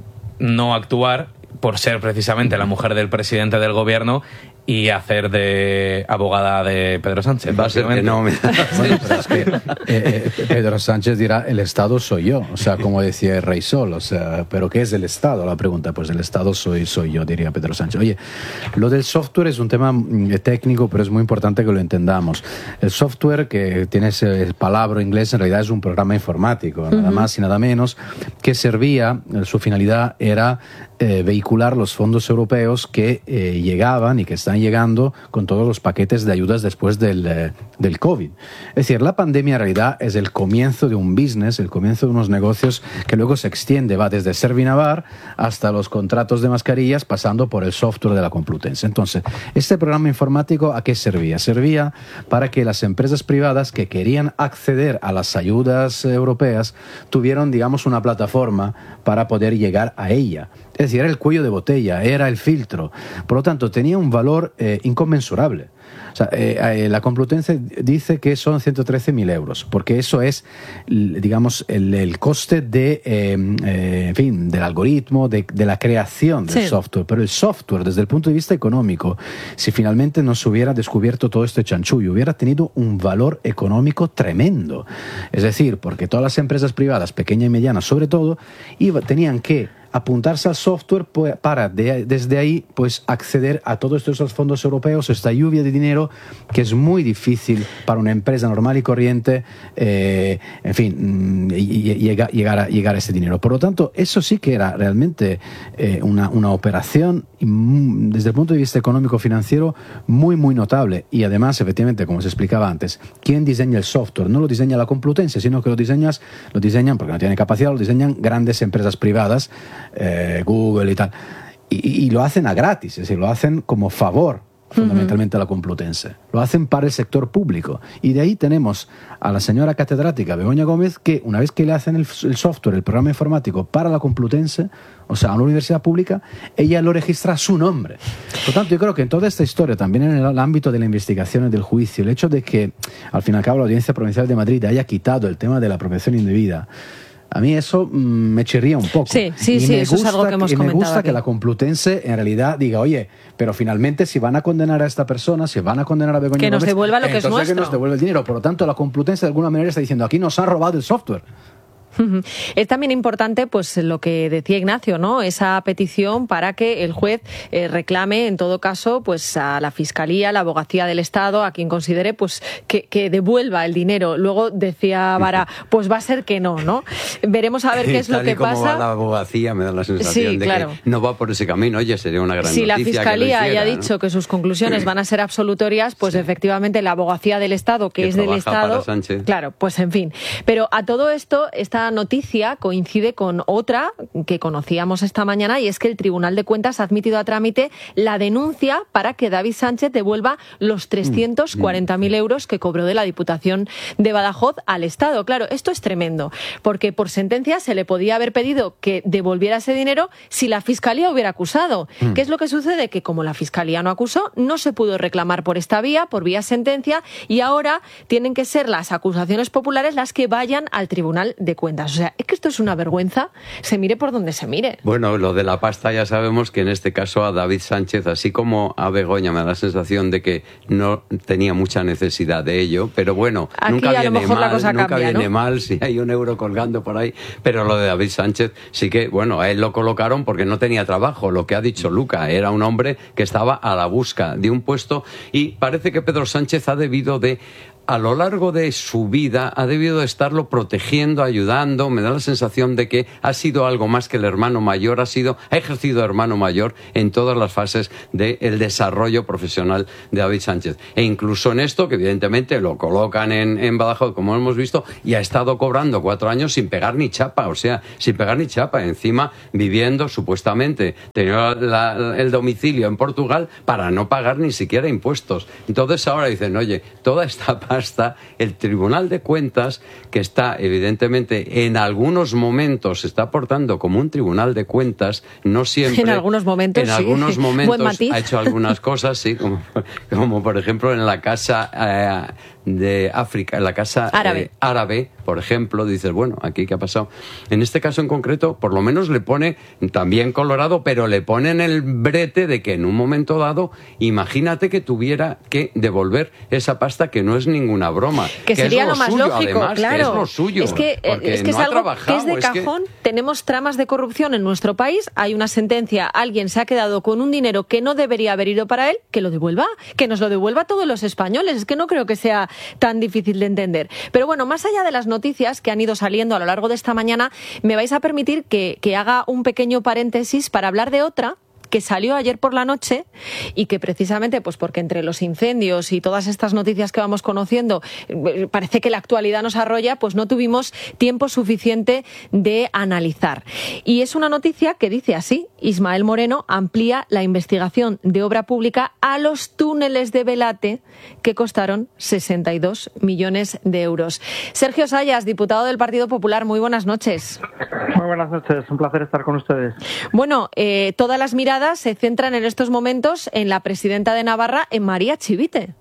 no actuar por ser precisamente la mujer del presidente del gobierno y hacer de abogada de Pedro Sánchez. Va a ser que no. Bueno, pero es que eh, eh, Pedro Sánchez dirá, el Estado soy yo, o sea, como decía el Rey Sol, o sea, ¿pero qué es el Estado? La pregunta, pues el Estado soy, soy yo, diría Pedro Sánchez. Oye, lo del software es un tema técnico, pero es muy importante que lo entendamos. El software, que tiene ese palabra inglés, en realidad es un programa informático, nada uh-huh. más y nada menos, que servía, su finalidad era eh, vehicular los fondos europeos que eh, llegaban y que están llegando con todos los paquetes de ayudas después del, eh, del COVID. Es decir, la pandemia en realidad es el comienzo de un business, el comienzo de unos negocios que luego se extiende, va desde Servinavar hasta los contratos de mascarillas, pasando por el software de la Complutense. Entonces, este programa informático, ¿a qué servía? Servía para que las empresas privadas que querían acceder a las ayudas europeas tuvieran, digamos, una plataforma para poder llegar a ella. Es decir, era el cuello de botella, era el filtro. Por lo tanto, tenía un valor eh, inconmensurable. O sea, eh, eh, la Complutense dice que son ciento trece mil euros, porque eso es, digamos, el, el coste de, eh, eh, en fin, del algoritmo, de, de la creación del sí. software. Pero el software, desde el punto de vista económico, si finalmente no se hubiera descubierto todo este chanchullo, hubiera tenido un valor económico tremendo. Es decir, porque todas las empresas privadas, pequeñas y medianas sobre todo, iba, tenían que apuntarse al software para de, desde ahí pues acceder a todos estos fondos europeos, esta lluvia de dinero que es muy difícil para una empresa normal y corriente, eh, en fin, llegar, llegar, a, llegar a ese dinero. Por lo tanto, eso sí que era realmente eh, una, una operación desde el punto de vista económico-financiero muy, muy notable. Y además, efectivamente, como se explicaba antes, ¿quién diseña el software? No lo diseña la Complutense, sino que lo, diseñas, lo diseñan, porque no tienen capacidad, lo diseñan grandes empresas privadas, Eh, Google y tal, y, y lo hacen a gratis, es decir, lo hacen como favor fundamentalmente uh-huh. a la Complutense, lo hacen para el sector público, y de ahí tenemos a la señora catedrática Begoña Gómez, que una vez que le hacen el, el software, el programa informático para la Complutense, o sea, a una universidad pública, ella lo registra a su nombre. Por tanto, yo creo que en toda esta historia, también en el ámbito de la investigación y del juicio, el hecho de que al fin y al cabo la Audiencia Provincial de Madrid haya quitado el tema de la apropiación indebida, a mí eso mmm, me chirría un poco. Sí, sí, y sí, me eso gusta, es algo que hemos y comentado. me gusta aquí. que la Complutense en realidad diga, oye, pero finalmente si van a condenar a esta persona, si van a condenar a Begoña que nos Gómez, devuelva lo que es nuestro. Que nos devuelva el dinero. Por lo tanto, la Complutense de alguna manera está diciendo, aquí nos han robado el software. Es también importante, pues, lo que decía Ignacio, ¿no? Esa petición para que el juez eh, reclame, en todo caso, pues a la Fiscalía, a la Abogacía del Estado, a quien considere, pues, que, que devuelva el dinero. Luego decía Vara, pues va a ser que no, ¿no? Veremos a ver qué es lo que como pasa. Va la Abogacía me da la sensación sí, de claro. que no va por ese camino. Oye, sería una gran si noticia. Si la Fiscalía que hiciera, ya ha dicho ¿no? que sus conclusiones van a ser absolutorias, pues sí. efectivamente la Abogacía del Estado, que, que es del Estado, para Sánchez. claro, pues en fin. Pero a todo esto está esta noticia coincide con otra que conocíamos esta mañana, y es que el Tribunal de Cuentas ha admitido a trámite la denuncia para que David Sánchez devuelva los trescientos cuarenta mil euros que cobró de la Diputación de Badajoz al Estado. Claro, esto es tremendo, porque por sentencia se le podía haber pedido que devolviera ese dinero si la Fiscalía hubiera acusado. Mm. ¿Qué es lo que sucede? Que como la Fiscalía no acusó, no se pudo reclamar por esta vía, por vía sentencia, y ahora tienen que ser las acusaciones populares las que vayan al Tribunal de Cuentas. O sea, es que esto es una vergüenza, se mire por donde se mire. Bueno, lo de la pasta ya sabemos que en este caso a David Sánchez, así como a Begoña, me da la sensación de que no tenía mucha necesidad de ello, pero bueno, aquí nunca a viene lo mejor mal, la cosa nunca cambia, viene ¿no? mal si hay un euro colgando por ahí, pero lo de David Sánchez sí que, bueno, a él lo colocaron porque no tenía trabajo, lo que ha dicho Luca, era un hombre que estaba a la busca de un puesto, y parece que Pedro Sánchez ha debido de, a lo largo de su vida, ha debido de estarlo protegiendo, ayudando. Me da la sensación de que ha sido algo más que el hermano mayor, ha sido, ha ejercido de hermano mayor en todas las fases del desarrollo profesional de David Sánchez. E incluso en esto, que evidentemente lo colocan en, en Badajoz, como hemos visto, y ha estado cobrando cuatro años sin pegar ni chapa, o sea, sin pegar ni chapa, encima viviendo supuestamente, tenía la, el domicilio en Portugal para no pagar ni siquiera impuestos. Entonces ahora dicen, oye, toda esta hasta el Tribunal de Cuentas, que está evidentemente en algunos momentos se está portando como un Tribunal de Cuentas, no siempre. En algunos momentos, en sí. algunos momentos Buen matiz. Ha hecho algunas cosas, sí, como, como por ejemplo en la Casa eh, de África, en la Casa árabe. Eh, árabe, por ejemplo, dices, bueno, aquí qué ha pasado. En este caso en concreto, por lo menos le pone, también colorado, pero le pone en el brete de que en un momento dado, imagínate que tuviera que devolver esa pasta, que no es ninguna broma. Que, que sería es lo, lo más suyo, lógico, además, claro. Que es lo suyo. Es que, es, que no es algo trabajado, que es de es cajón. Que... Tenemos tramas de corrupción en nuestro país, hay una sentencia, alguien se ha quedado con un dinero que no debería haber ido para él, que lo devuelva, que nos lo devuelva a todos los españoles. Es que no creo que sea tan difícil de entender. Pero bueno, más allá de las noticias que han ido saliendo a lo largo de esta mañana, me vais a permitir que, que haga un pequeño paréntesis para hablar de otra que salió ayer por la noche y que precisamente, pues porque entre los incendios y todas estas noticias que vamos conociendo, parece que la actualidad nos arrolla, pues no tuvimos tiempo suficiente de analizar. Y es una noticia que dice así: Ismael Moreno amplía la investigación de obra pública a los túneles de Velate, que costaron sesenta y dos millones de euros. Sergio Sayas, diputado del Partido Popular, muy buenas noches. Muy buenas noches, un placer estar con ustedes. Bueno, eh, todas las miradas se centran en estos momentos en la presidenta de Navarra, en María Chivite.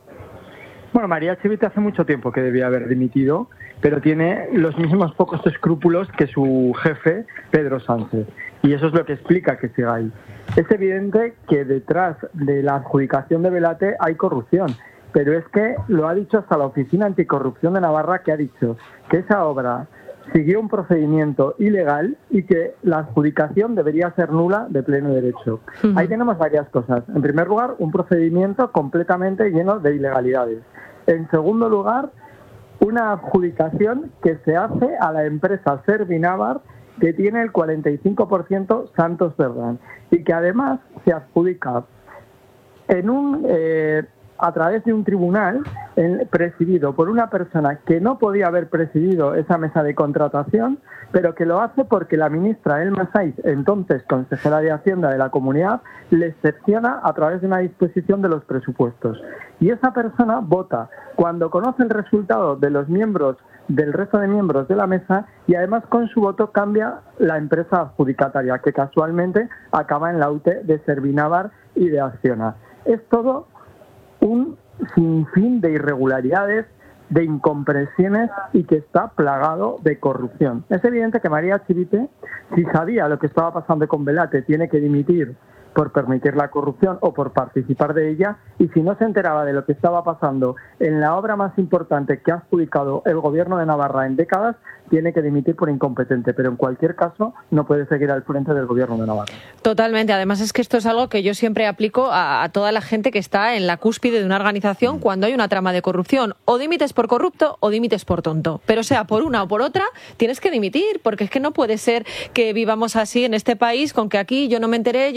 Bueno, María Chivite hace mucho tiempo que debía haber dimitido, pero tiene los mismos pocos escrúpulos que su jefe, Pedro Sánchez. Y eso es lo que explica que siga ahí. Es evidente que detrás de la adjudicación de Velate hay corrupción, pero es que lo ha dicho hasta la Oficina Anticorrupción de Navarra, que ha dicho que esa obra siguió un procedimiento ilegal y que la adjudicación debería ser nula de pleno derecho. Uh-huh. Ahí tenemos varias cosas. En primer lugar, un procedimiento completamente lleno de ilegalidades. En segundo lugar, una adjudicación que se hace a la empresa Servinavar, que tiene el cuarenta y cinco por ciento Santos Cerdán, y que además se adjudica en un... Eh, a través de un tribunal en, presidido por una persona que no podía haber presidido esa mesa de contratación, pero que lo hace porque la ministra Elma Saiz, entonces consejera de Hacienda de la Comunidad, le excepciona a través de una disposición de los presupuestos. Y esa persona vota cuando conoce el resultado de los miembros, del resto de miembros de la mesa, y además con su voto cambia la empresa adjudicataria, que casualmente acaba en la U T E de Servinavar y de Acciona. Es todo un sinfín de irregularidades, de incomprensiones, y que está plagado de corrupción. Es evidente que María Chivite, si sabía lo que estaba pasando con Velate, tiene que dimitir por permitir la corrupción o por participar de ella, y si no se enteraba de lo que estaba pasando en la obra más importante que ha adjudicado el gobierno de Navarra en décadas, tiene que dimitir por incompetente, pero en cualquier caso no puede seguir al frente del gobierno de Navarra. Totalmente, además es que esto es algo que yo siempre aplico a, a toda la gente que está en la cúspide de una organización cuando hay una trama de corrupción. O dimites por corrupto o dimites por tonto, pero sea por una o por otra, tienes que dimitir, porque es que no puede ser que vivamos así en este país, con que aquí yo no me enteré, yo no sabía,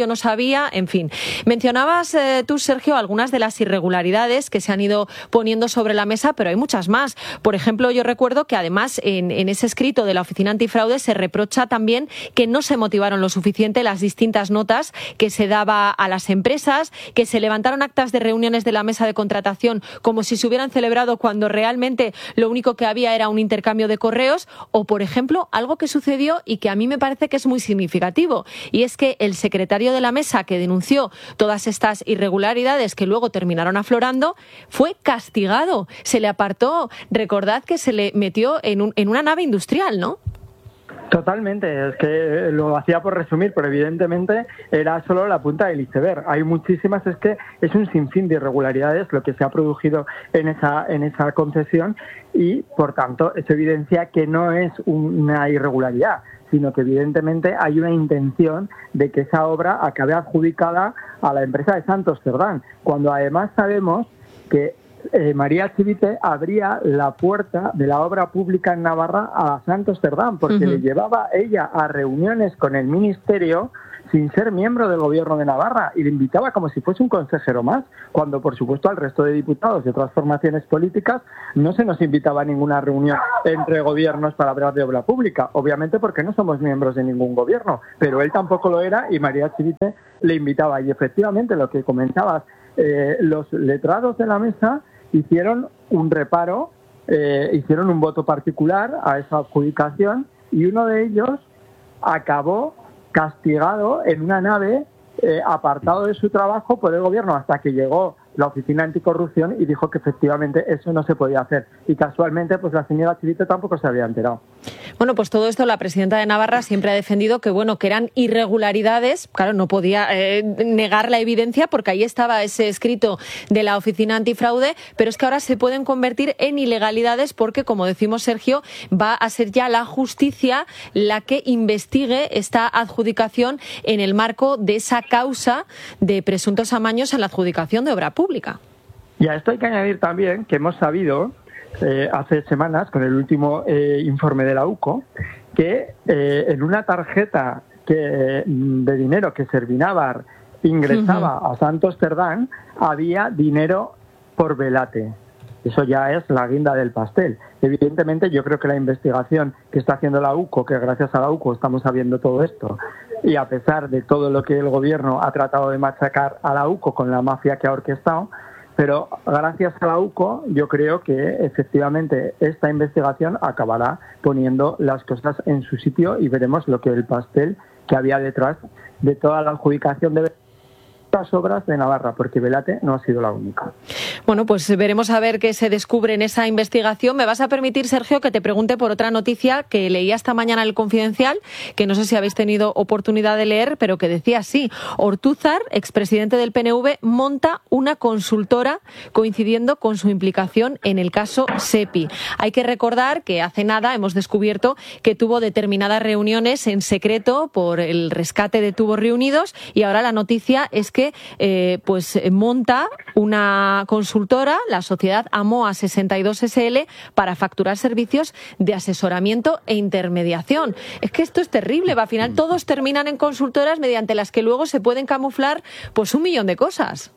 había, en fin. Mencionabas eh, tú, Sergio, algunas de las irregularidades que se han ido poniendo sobre la mesa, pero hay muchas más. Por ejemplo, yo recuerdo que además en, en ese escrito de la Oficina Antifraude se reprocha también que no se motivaron lo suficiente las distintas notas que se daba a las empresas, que se levantaron actas de reuniones de la mesa de contratación como si se hubieran celebrado cuando realmente lo único que había era un intercambio de correos, o, por ejemplo, algo que sucedió y que a mí me parece que es muy significativo, y es que el secretario de la mesa que denunció todas estas irregularidades que luego terminaron aflorando fue castigado, se le apartó. Recordad que se le metió en, un, en una nave industrial, ¿no? Totalmente, es que lo hacía por resumir, pero evidentemente era solo la punta del iceberg. Hay muchísimas, es que es un sinfín de irregularidades lo que se ha producido en esa, en esa concesión y, por tanto, eso evidencia que no es una irregularidad, sino que evidentemente hay una intención de que esa obra acabe adjudicada a la empresa de Santos Cerdán, cuando además sabemos que Eh, María Chivite abría la puerta de la obra pública en Navarra a Santos Cerdán, porque uh-huh. le llevaba ella a reuniones con el ministerio sin ser miembro del gobierno de Navarra y le invitaba como si fuese un consejero más, cuando por supuesto al resto de diputados de otras formaciones políticas no se nos invitaba a ninguna reunión entre gobiernos para hablar de obra pública, obviamente porque no somos miembros de ningún gobierno, pero él tampoco lo era y María Chivite le invitaba. Y efectivamente lo que comentabas, eh, los letrados de la mesa hicieron un reparo, eh, hicieron un voto particular a esa adjudicación y uno de ellos acabó castigado en una nave, eh, apartado de su trabajo por el gobierno hasta que llegó la Oficina Anticorrupción y dijo que efectivamente eso no se podía hacer. Y casualmente, pues la señora Chivite tampoco se había enterado. Bueno, pues todo esto la presidenta de Navarra siempre ha defendido que, bueno, que eran irregularidades. Claro, no podía eh, negar la evidencia porque ahí estaba ese escrito de la Oficina Antifraude, pero es que ahora se pueden convertir en ilegalidades porque, como decimos, Sergio, va a ser ya la justicia la que investigue esta adjudicación en el marco de esa causa de presuntos amaños en la adjudicación de obra pública. Y a esto hay que añadir también que hemos sabido eh, hace semanas, con el último eh, informe de la U C O, que eh, en una tarjeta que, de dinero que Servinavar ingresaba uh-huh. a Santos Cerdán había dinero por velate. Eso ya es la guinda del pastel. Evidentemente, yo creo que la investigación que está haciendo la U C O, que gracias a la U C O estamos sabiendo todo esto, y a pesar de todo lo que el gobierno ha tratado de machacar a la U C O con la mafia que ha orquestado, pero gracias a la U C O yo creo que efectivamente esta investigación acabará poniendo las cosas en su sitio y veremos lo que el pastel que había detrás de toda la adjudicación de las obras de Navarra, porque Velate no ha sido la única. Bueno, pues veremos a ver qué se descubre en esa investigación. Me vas a permitir, Sergio, que te pregunte por otra noticia que leí esta mañana en El Confidencial, que no sé si habéis tenido oportunidad de leer, pero que decía así: Ortúzar, expresidente del P N V, monta una consultora coincidiendo con su implicación en el caso SEPI. Hay que recordar que hace nada hemos descubierto que tuvo determinadas reuniones en secreto por el rescate de tubos reunidos y ahora la noticia es que eh, pues monta una consultora, la sociedad AMOA sesenta y dos S L, para facturar servicios de asesoramiento e intermediación. Es que esto es terrible, al final todos terminan en consultoras mediante las que luego se pueden camuflar pues un millón de cosas.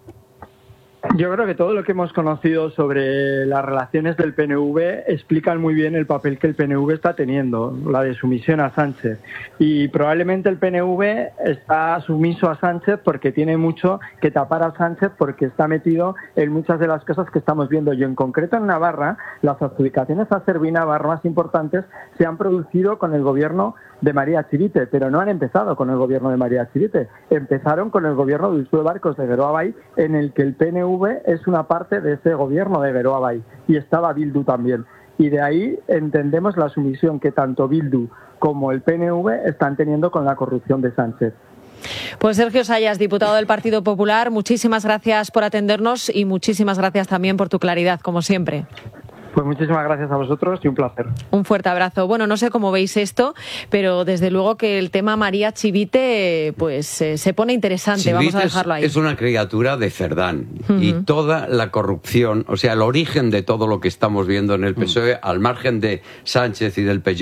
Yo creo que todo lo que hemos conocido sobre las relaciones del P N V explican muy bien el papel que el P N V está teniendo, la de sumisión a Sánchez. Y probablemente el P N V está sumiso a Sánchez porque tiene mucho que tapar a Sánchez, porque está metido en muchas de las cosas que estamos viendo. Y en concreto en Navarra, las adjudicaciones a Servinavar más importantes se han producido con el gobierno de María Chivite, pero no han empezado con el gobierno de María Chivite. Empezaron con el gobierno de Uxue Barcos de Geroa Bai, en el que el P N V es una parte de ese gobierno de Geroa Bai, y estaba Bildu también. Y de ahí entendemos la sumisión que tanto Bildu como el P N V están teniendo con la corrupción de Sánchez. Pues Sergio Sayas, diputado del Partido Popular, muchísimas gracias por atendernos y muchísimas gracias también por tu claridad, como siempre. Pues muchísimas gracias a vosotros y un placer. Un fuerte abrazo. Bueno, no sé cómo veis esto, pero desde luego que el tema María Chivite pues eh, se pone interesante. Chivite Vamos a dejarlo ahí. Es una criatura de Cerdán uh-huh. y toda la corrupción, o sea, el origen de todo lo que estamos viendo en el P S O E, uh-huh. al margen de Sánchez y del Peyot,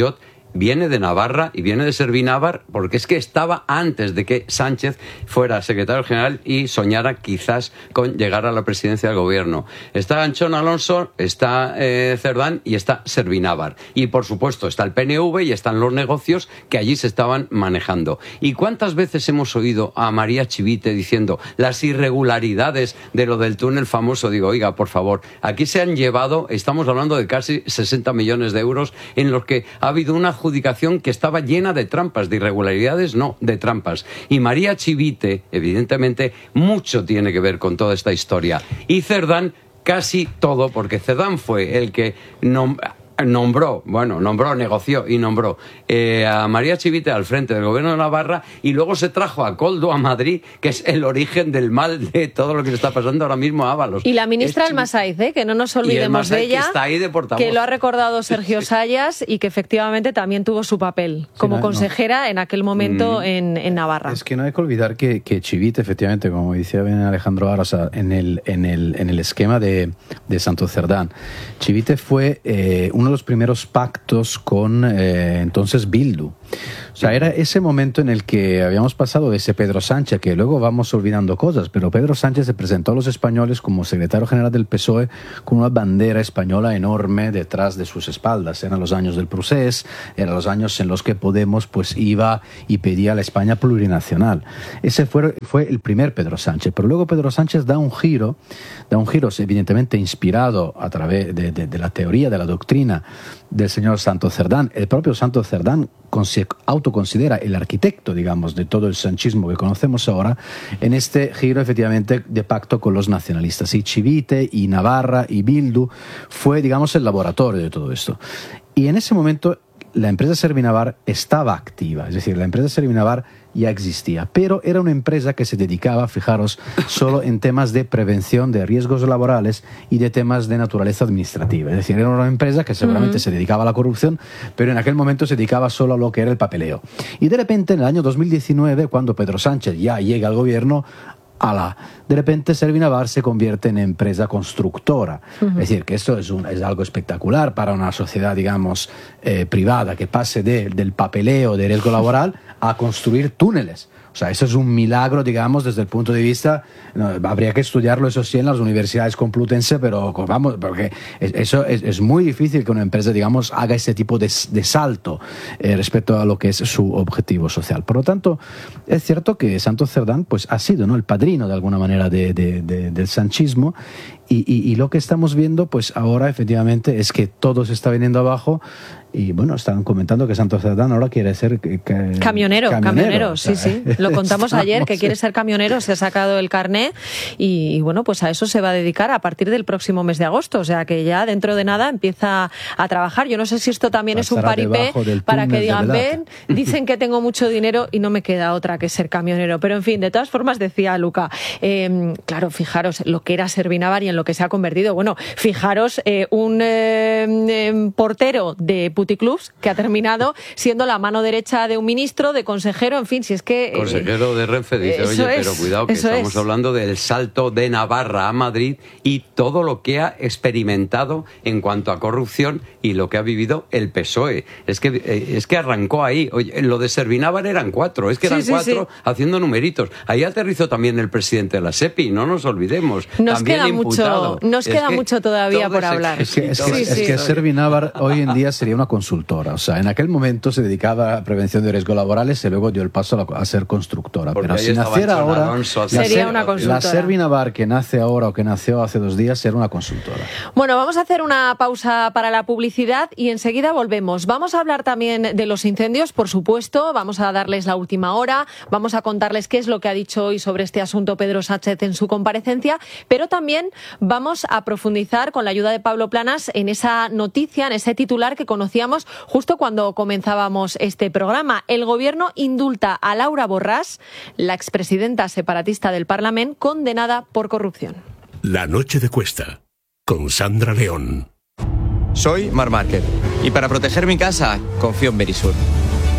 viene de Navarra y viene de Servinávar, porque es que estaba antes de que Sánchez fuera secretario general y soñara quizás con llegar a la presidencia del gobierno. Está Anchón Alonso, está eh, Cerdán y está Servinávar. Y por supuesto está el P N V y están los negocios que allí se estaban manejando. ¿Y cuántas veces hemos oído a María Chivite diciendo las irregularidades de lo del túnel famoso? Digo, oiga, por favor, aquí se han llevado, estamos hablando de casi sesenta millones de euros en los que ha habido una adjudicación que estaba llena de trampas, de irregularidades, no, de trampas. Y María Chivite, evidentemente, mucho tiene que ver con toda esta historia. Y Cerdán, casi todo, porque Cerdán fue el que nom- nombró, bueno, nombró, negoció y nombró eh, a María Chivite al frente del gobierno de Navarra, y luego se trajo a Koldo a Madrid, que es el origen del mal de todo lo que le está pasando ahora mismo a Ábalos. Y la ministra Almasaiz, ¿eh? Que no nos olvidemos de ella, que, está ahí de portavoz. Que lo ha recordado Sergio Sayas y que efectivamente también tuvo su papel como no, consejera no. en aquel momento mm. en, en Navarra. Es que no hay que olvidar que, que Chivite, efectivamente, como decía bien Alejandro Ara, o sea, en, el, en, el, en el esquema de, de Santo Cerdán, Chivite fue eh, uno de los primeros pactos con eh, entonces Bildu. O sea, era ese momento en el que habíamos pasado de ese Pedro Sánchez, que luego vamos olvidando cosas, pero Pedro Sánchez se presentó a los españoles como secretario general del P S O E con una bandera española enorme detrás de sus espaldas. Eran los años del Procés, eran los años en los que Podemos pues iba y pedía a la España plurinacional. Ese fue, fue el primer Pedro Sánchez, pero luego Pedro Sánchez da un giro, da un giro evidentemente inspirado a través de, de, de la teoría, de la doctrina del señor Santo Cerdán. El propio Santo Cerdán se autoconsidera el arquitecto, digamos, de todo el sanchismo que conocemos ahora, en este giro efectivamente de pacto con los nacionalistas. Y Chivite, y Navarra, y Bildu fue, digamos, el laboratorio de todo esto. Y en ese momento la empresa Servinavar estaba activa, es decir, la empresa Servinavar ya existía, pero era una empresa que se dedicaba, fijaros, solo en temas de prevención de riesgos laborales y de temas de naturaleza administrativa. Es decir, era una empresa que seguramente uh-huh. se dedicaba a la corrupción, pero en aquel momento se dedicaba solo a lo que era el papeleo. Y de repente, en el año dos mil diecinueve, cuando Pedro Sánchez ya llega al gobierno, ala, de repente Servinavar se convierte en empresa constructora. Uh-huh. Es decir, que esto es, un, es algo espectacular para una sociedad, digamos, eh, privada, que pase de, del papeleo, de riesgo laboral, a construir túneles. O sea, eso es un milagro, digamos, desde el punto de vista... No, habría que estudiarlo, eso sí, en las universidades complutense, pero vamos, porque eso es, es muy difícil que una empresa, digamos, haga ese tipo de, de salto eh, respecto a lo que es su objetivo social. Por lo tanto, es cierto que Santo Cerdán pues, ha sido, ¿no?, el padrino, de alguna manera, de, de, de, del sanchismo, y, y, y lo que estamos viendo, pues ahora, efectivamente, es que todo se está viniendo abajo. Y bueno, estaban comentando que Santo Cerdán ahora quiere ser que, que, camionero, camionero, camionero, sí, sí. Lo contamos Estamos, ayer, que quiere ser camionero, se ha sacado el carné y, y bueno, pues a eso se va a dedicar a partir del próximo mes de agosto, o sea que ya dentro de nada empieza a trabajar. Yo no sé si esto también es un paripé para que digan, ven, dicen que tengo mucho dinero y no me queda otra que ser camionero. Pero en fin, de todas formas, decía Luca, eh, claro, fijaros lo que era Servinavar y en lo que se ha convertido. Bueno, fijaros, eh, un eh, eh, portero de puticlubs que ha terminado siendo la mano derecha de un ministro, de consejero, en fin, si es que... Eh, consejero de Renfe dice, oye, es, pero cuidado que estamos es. hablando del salto de Navarra a Madrid y todo lo que ha experimentado en cuanto a corrupción y lo que ha vivido el P S O E. Es que, eh, es que arrancó ahí. Oye, lo de Servinávar eran cuatro, es que eran sí, sí, cuatro sí. haciendo numeritos. Ahí aterrizó también el presidente de la SEPI, no nos olvidemos. Nos también queda mucho, nos es queda mucho todavía por hablar. Es que, es que, sí, es sí. que Servinávar hoy en día sería una consultora. O sea, en aquel momento se dedicaba a prevención de riesgos laborales y luego dio el paso a, la, a ser constructora. Porque pero si naciera ahora, la, sería una consultora. La Servinavar que nace ahora o que nació hace dos días será una consultora. Bueno, vamos a hacer una pausa para la publicidad y enseguida volvemos. Vamos a hablar también de los incendios, por supuesto. Vamos a darles la última hora. Vamos a contarles qué es lo que ha dicho hoy sobre este asunto Pedro Sánchez en su comparecencia. Pero también vamos a profundizar con la ayuda de Pablo Planas en esa noticia, en ese titular que conocíamos justo cuando comenzábamos este programa. El gobierno indulta a Laura Borràs, la expresidenta separatista del Parlamento, condenada por corrupción. La noche de Cuesta, con Sandra León. Soy Marc Márquez y para proteger mi casa confío en Verisur.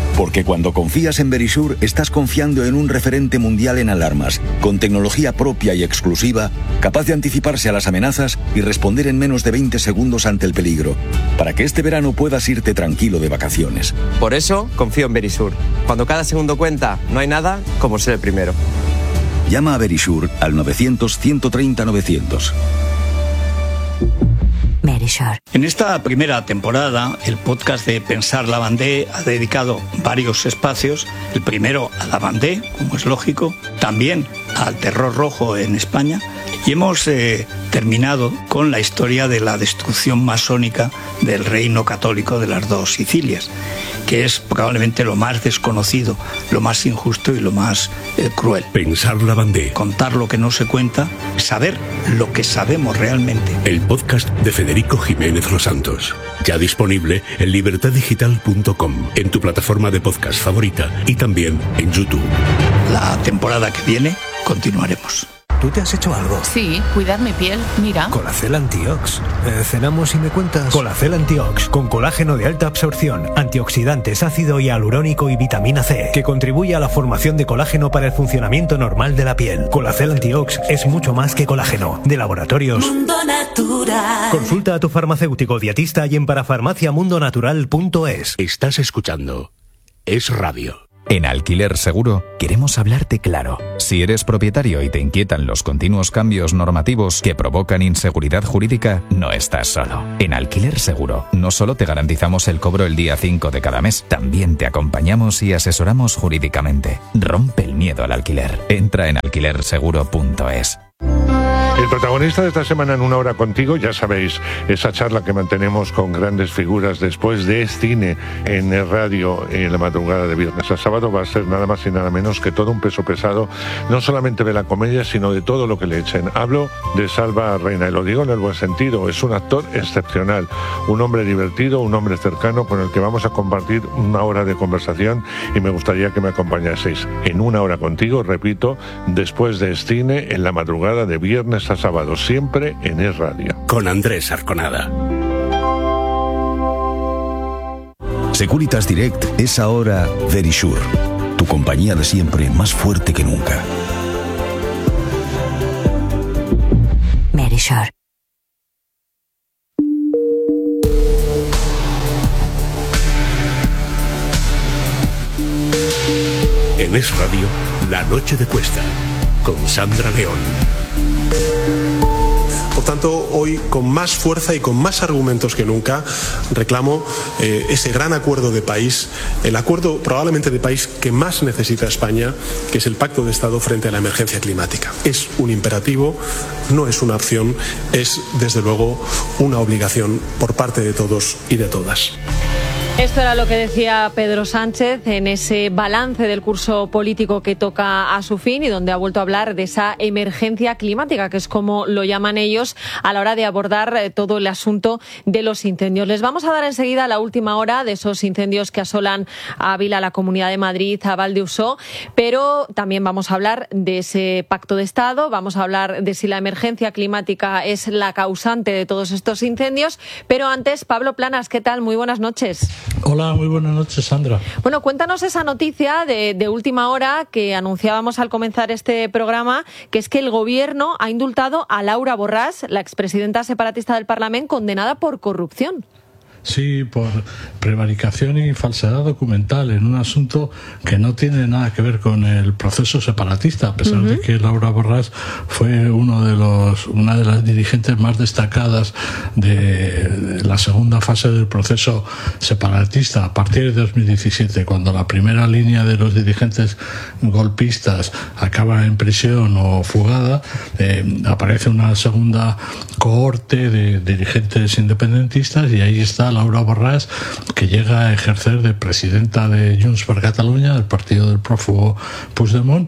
Porque cuando confías en Verisure, estás confiando en un referente mundial en alarmas, con tecnología propia y exclusiva, capaz de anticiparse a las amenazas y responder en menos de veinte segundos ante el peligro, para que este verano puedas irte tranquilo de vacaciones. Por eso, confío en Verisure. Cuando cada segundo cuenta, no hay nada como ser el primero. Llama a Verisure al novecientos, ciento treinta, novecientos. En esta primera temporada, el podcast de Pensar Lavandé ha dedicado varios espacios. El primero a Lavandé, como es lógico, también al terror rojo en España. Y hemos eh, terminado con la historia de la destrucción masónica del reino católico de las dos Sicilias, que es probablemente lo más desconocido, lo más injusto y lo más eh, cruel. Pensar Lavandé. Contar lo que no se cuenta, saber lo que sabemos realmente. El podcast de Federico Jiménez Los Santos. Ya disponible en libertad digital punto com, en tu plataforma de podcast favorita y también en YouTube. La temporada que viene continuaremos. ¿Tú te has hecho algo? Sí, cuidar mi piel, mira. Colacel Antiox. Eh, cenamos y me cuentas. Colacel Antiox, con colágeno de alta absorción, antioxidantes, ácido hialurónico y vitamina C, que contribuye a la formación de colágeno para el funcionamiento normal de la piel. Colacel Antiox es mucho más que colágeno. De laboratorios Mundo Natural. Consulta a tu farmacéutico dietista y en parafarmacia mundo natural punto es. Estás escuchando Es Radio. En Alquiler Seguro queremos hablarte claro. Si eres propietario y te inquietan los continuos cambios normativos que provocan inseguridad jurídica, no estás solo. En Alquiler Seguro no solo te garantizamos el cobro el día cinco de cada mes, también te acompañamos y asesoramos jurídicamente. Rompe el miedo al alquiler. Entra en alquiler seguro punto es. El protagonista de esta semana en Una Hora Contigo, ya sabéis, esa charla que mantenemos con grandes figuras después de cine en el radio en la madrugada de viernes a sábado, va a ser nada más y nada menos que todo un peso pesado, no solamente de la comedia, sino de todo lo que le echen. Hablo de Salva Reina, y lo digo en el buen sentido, es un actor excepcional, un hombre divertido, un hombre cercano con el que vamos a compartir una hora de conversación y me gustaría que me acompañaseis en Una Hora Contigo, repito, después de cine en la madrugada de viernes a sábado, siempre en Es Radio. Con Andrés Arconada. Securitas Direct es ahora Verisure, tu compañía de siempre más fuerte que nunca. Verisure. En Es Radio, La Noche de Cuesta, con Sandra León. Por tanto, hoy con más fuerza y con más argumentos que nunca reclamo eh, ese gran acuerdo de país, el acuerdo probablemente de país que más necesita España, que es el Pacto de Estado frente a la emergencia climática. Es un imperativo, no es una opción, es desde luego una obligación por parte de todos y de todas. Esto era lo que decía Pedro Sánchez en ese balance del curso político que toca a su fin y donde ha vuelto a hablar de esa emergencia climática, que es como lo llaman ellos a la hora de abordar todo el asunto de los incendios. Les vamos a dar enseguida la última hora de esos incendios que asolan a Ávila, la Comunidad de Madrid, a Valdeusó, pero también vamos a hablar de ese pacto de Estado, vamos a hablar de si la emergencia climática es la causante de todos estos incendios, pero antes, Pablo Planas, ¿qué tal? Muy buenas noches. Hola, muy buenas noches, Sandra. Bueno, cuéntanos esa noticia de, de última hora que anunciábamos al comenzar este programa, que es que el Gobierno ha indultado a Laura Borràs, la expresidenta separatista del Parlamento, condenada por corrupción. Sí, por prevaricación y falsedad documental en un asunto que no tiene nada que ver con el proceso separatista, a pesar uh-huh. de que Laura Borràs fue uno de los, una de las dirigentes más destacadas de la segunda fase del proceso separatista a partir de dos mil diecisiete, cuando la primera línea de los dirigentes golpistas acaba en prisión o fugada, eh, aparece una segunda cohorte de dirigentes independentistas y ahí está Laura Borràs, que llega a ejercer de presidenta de Junts per Catalunya, del partido del prófugo Puigdemont,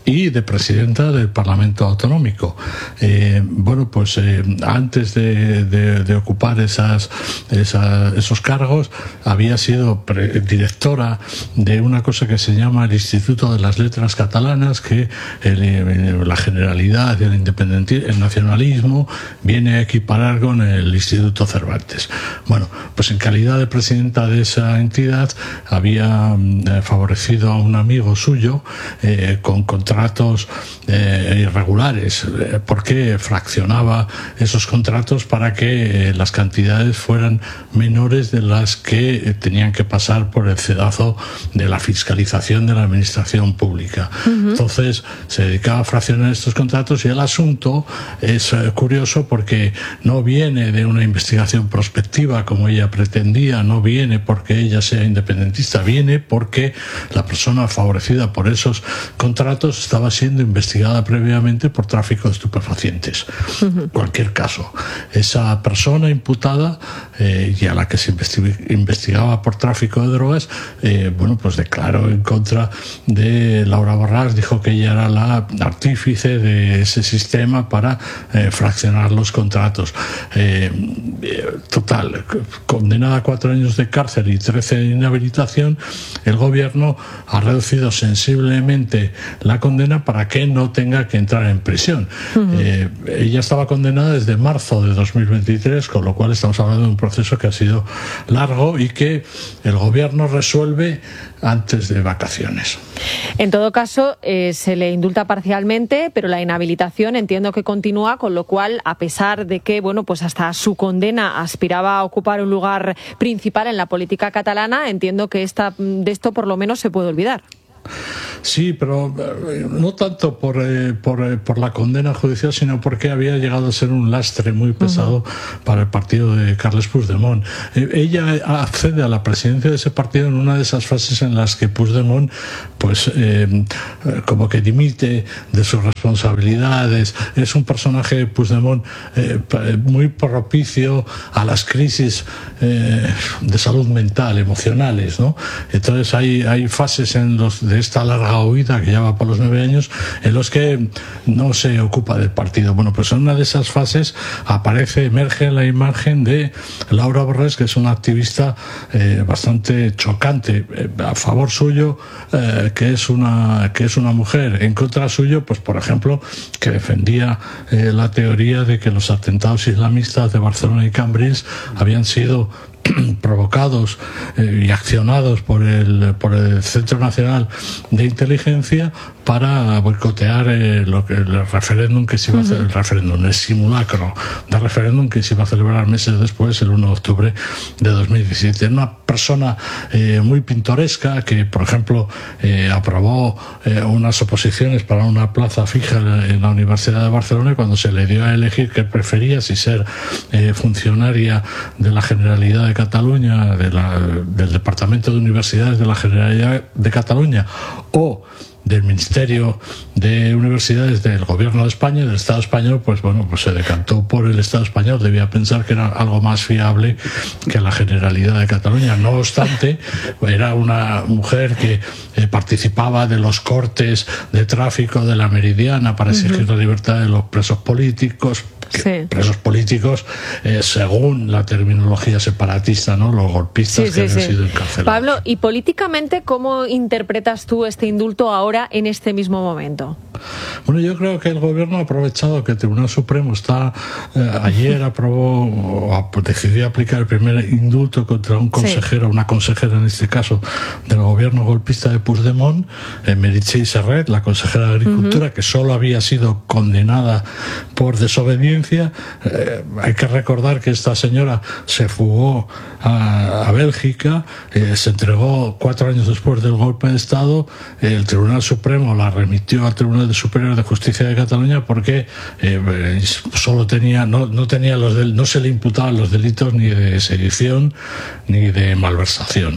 y de presidenta del Parlamento Autonómico. Eh, bueno, pues eh, antes de, de, de ocupar esas, esa, esos cargos había sido pre- directora de una cosa que se llama el Instituto de las Letras Catalanas, que el, la Generalidad y el, independenti- el nacionalismo viene a equiparar con el Instituto Cervantes. Bueno, pues en calidad de presidenta de esa entidad había eh, favorecido a un amigo suyo eh, con contratos eh, irregulares, eh, porque fraccionaba esos contratos para que eh, las cantidades fueran menores de las que eh, tenían que pasar por el cedazo de la fiscalización de la administración pública. Uh-huh. Entonces se dedicaba a fraccionar estos contratos, y el asunto es eh, curioso porque no viene de una investigación prospectiva como ella pretendía, no viene porque ella sea independentista, viene porque la persona favorecida por esos contratos estaba siendo investigada previamente por tráfico de estupefacientes. Uh-huh. Cualquier caso, esa persona imputada eh, y a la que se investigaba por tráfico de drogas, eh, bueno, pues declaró en contra de Laura Borràs, dijo que ella era la artífice de ese sistema para eh, fraccionar los contratos. Eh, total, condenada a cuatro años de cárcel y trece de inhabilitación, el gobierno ha reducido sensiblemente la condena para que no tenga que entrar en prisión. Uh-huh. Eh, ella estaba condenada desde marzo de dos mil veintitrés, con lo cual estamos hablando de un proceso que ha sido largo y que el gobierno resuelve antes de vacaciones. En todo caso, eh, se le indulta parcialmente, pero la inhabilitación entiendo que continúa, con lo cual, a pesar de que, bueno, pues hasta su condena aspiraba a ocupar un lugar principal en la política catalana, entiendo que esta, de esto por lo menos se puede olvidar. Sí, pero eh, no tanto por, eh, por, eh, por la condena judicial, sino porque había llegado a ser un lastre muy pesado uh-huh. para el partido de Carles Puigdemont. Eh, ella accede a la presidencia de ese partido en una de esas fases en las que Puigdemont, pues, eh, como que dimite de sus responsabilidades. Es un personaje, Puigdemont, eh, muy propicio a las crisis eh, de salud mental, emocionales, ¿no? Entonces hay, hay fases en los de esta larga huida, que ya va por los nueve años, en los que no se ocupa del partido. Bueno, pues en una de esas fases aparece, emerge la imagen de Laura Borràs, que es una activista eh, bastante chocante, eh, a favor suyo, eh, que es una que es una mujer, en contra suyo, pues por ejemplo, que defendía eh, la teoría de que los atentados islamistas de Barcelona y Cambrils habían sido provocados eh, y accionados por el por el Centro Nacional de Inteligencia para boicotear eh, lo que, el referéndum que se iba a hacer, el referéndum, el simulacro de referéndum que se iba a celebrar meses después, el uno de octubre de dos mil diecisiete. Una persona eh, muy pintoresca que, por ejemplo, eh, aprobó eh, unas oposiciones para una plaza fija en la Universidad de Barcelona, y cuando se le dio a elegir qué prefería, si ser eh, funcionaria de la Generalidad de Cataluña, de la, del Departamento de Universidades de la Generalidad de Cataluña, o del Ministerio de Universidades del Gobierno de España, del Estado español, pues bueno, pues se decantó por el Estado español. Debía pensar que era algo más fiable que la Generalidad de Cataluña. No obstante, era una mujer que eh, participaba de los cortes de tráfico de la Meridiana para exigir uh-huh. la libertad de los presos políticos. Sí. Presos políticos, eh, según la terminología separatista, ¿no? Los golpistas sí, que sí, habían sí. sido encarcelados. Pablo, ¿y políticamente cómo interpretas tú este indulto ahora en este mismo momento? Bueno, yo creo que el gobierno ha aprovechado que el Tribunal Supremo está eh, ayer aprobó o decidió aplicar el primer indulto contra un consejero, sí. una consejera en este caso del gobierno golpista de Puigdemont, eh, Meritxell Serret, la consejera de Agricultura, uh-huh. que solo había sido condenada por desobediencia. Eh, hay que recordar que esta señora se fugó a, a Bélgica, eh, se entregó cuatro años después del golpe de Estado. El Tribunal Supremo la remitió al Tribunal Superior de Justicia de Cataluña porque eh, solo tenía no, no tenía los del, no se le imputaban los delitos ni de sedición ni de malversación.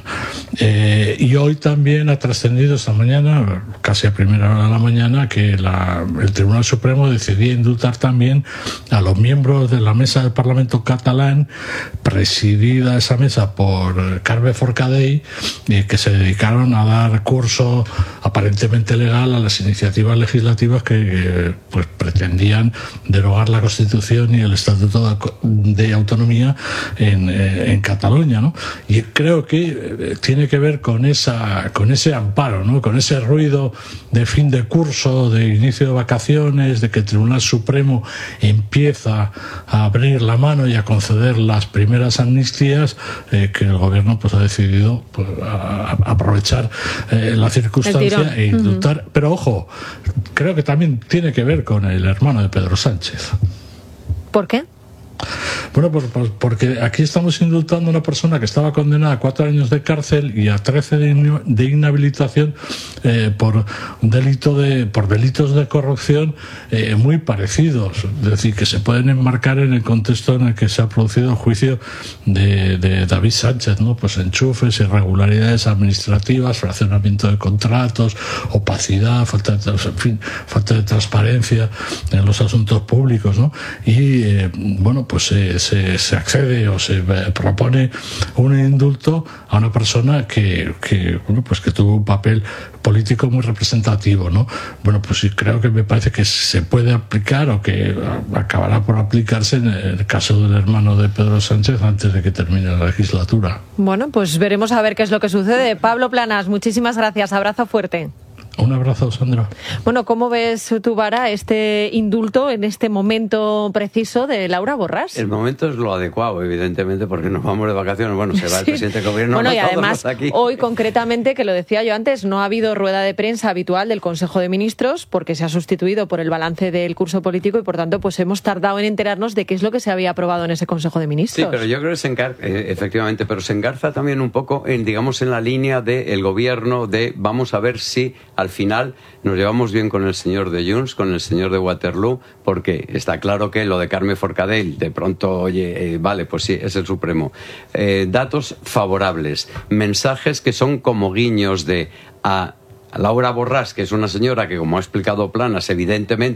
Eh, y hoy también ha trascendido esta mañana, casi a primera hora de la mañana, que la, el Tribunal Supremo decidía indultar también a los miembros de la mesa del Parlamento catalán, presidida esa mesa por Carme Forcadell, eh, que se dedicaron a dar curso aparentemente legal a las iniciativas legislativas que eh, pues pretendían derogar la Constitución y el Estatuto de Autonomía en, eh, en Cataluña, ¿no? Y creo que eh, tiene que ver con esa con ese amparo, ¿no? Con ese ruido de fin de curso, de inicio de vacaciones, de que el Tribunal Supremo empieza a abrir la mano y a conceder las primeras amnistías, eh, que el gobierno pues ha decidido pues, a, a aprovechar eh, la circunstancia e indultar. Uh-huh. Pero ojo, creo que también tiene que ver con el hermano de Pedro Sánchez. ¿Por qué? Bueno, pues, pues porque aquí estamos indultando a una persona que estaba condenada a cuatro años de cárcel y a trece de, in, de inhabilitación eh, por un delito de por delitos de corrupción eh, muy parecidos, es decir, que se pueden enmarcar en el contexto en el que se ha producido el juicio de, de David Sánchez, ¿no? Pues enchufes, irregularidades administrativas, fraccionamiento de contratos, opacidad, falta de, en fin, falta de transparencia en los asuntos públicos, ¿no? Y eh, bueno, pues se, se, se accede o se propone un indulto a una persona que, que bueno, pues que tuvo un papel político muy representativo, ¿no? Bueno, pues sí, creo que me parece que se puede aplicar o que acabará por aplicarse en el caso del hermano de Pedro Sánchez antes de que termine la legislatura. Bueno, pues veremos a ver qué es lo que sucede. Pablo Planas, muchísimas gracias. Abrazo fuerte. Un abrazo, Sandra. Bueno, ¿cómo ves tú, Vara, este indulto en este momento preciso de Laura Borràs? El momento es lo adecuado, evidentemente, porque nos vamos de vacaciones. Bueno, se va el sí. presidente del gobierno. Bueno, no y además, aquí. Hoy concretamente, que lo decía yo antes, no ha habido rueda de prensa habitual del Consejo de Ministros porque se ha sustituido por el balance del curso político y, por tanto, pues hemos tardado en enterarnos de qué es lo que se había aprobado en ese Consejo de Ministros. Sí, pero yo creo que se engarza, eh, efectivamente, pero se engarza también un poco en, digamos, en la línea del gobierno de vamos a ver si al final nos llevamos bien con el señor de Junts, con el señor de Waterloo, porque está claro que lo de Carme Forcadell, de pronto, oye, eh, vale, pues sí, es el Supremo. Eh, datos favorables, mensajes que son como guiños de a Laura Borràs, que es una señora que, como ha explicado Planas, evidentemente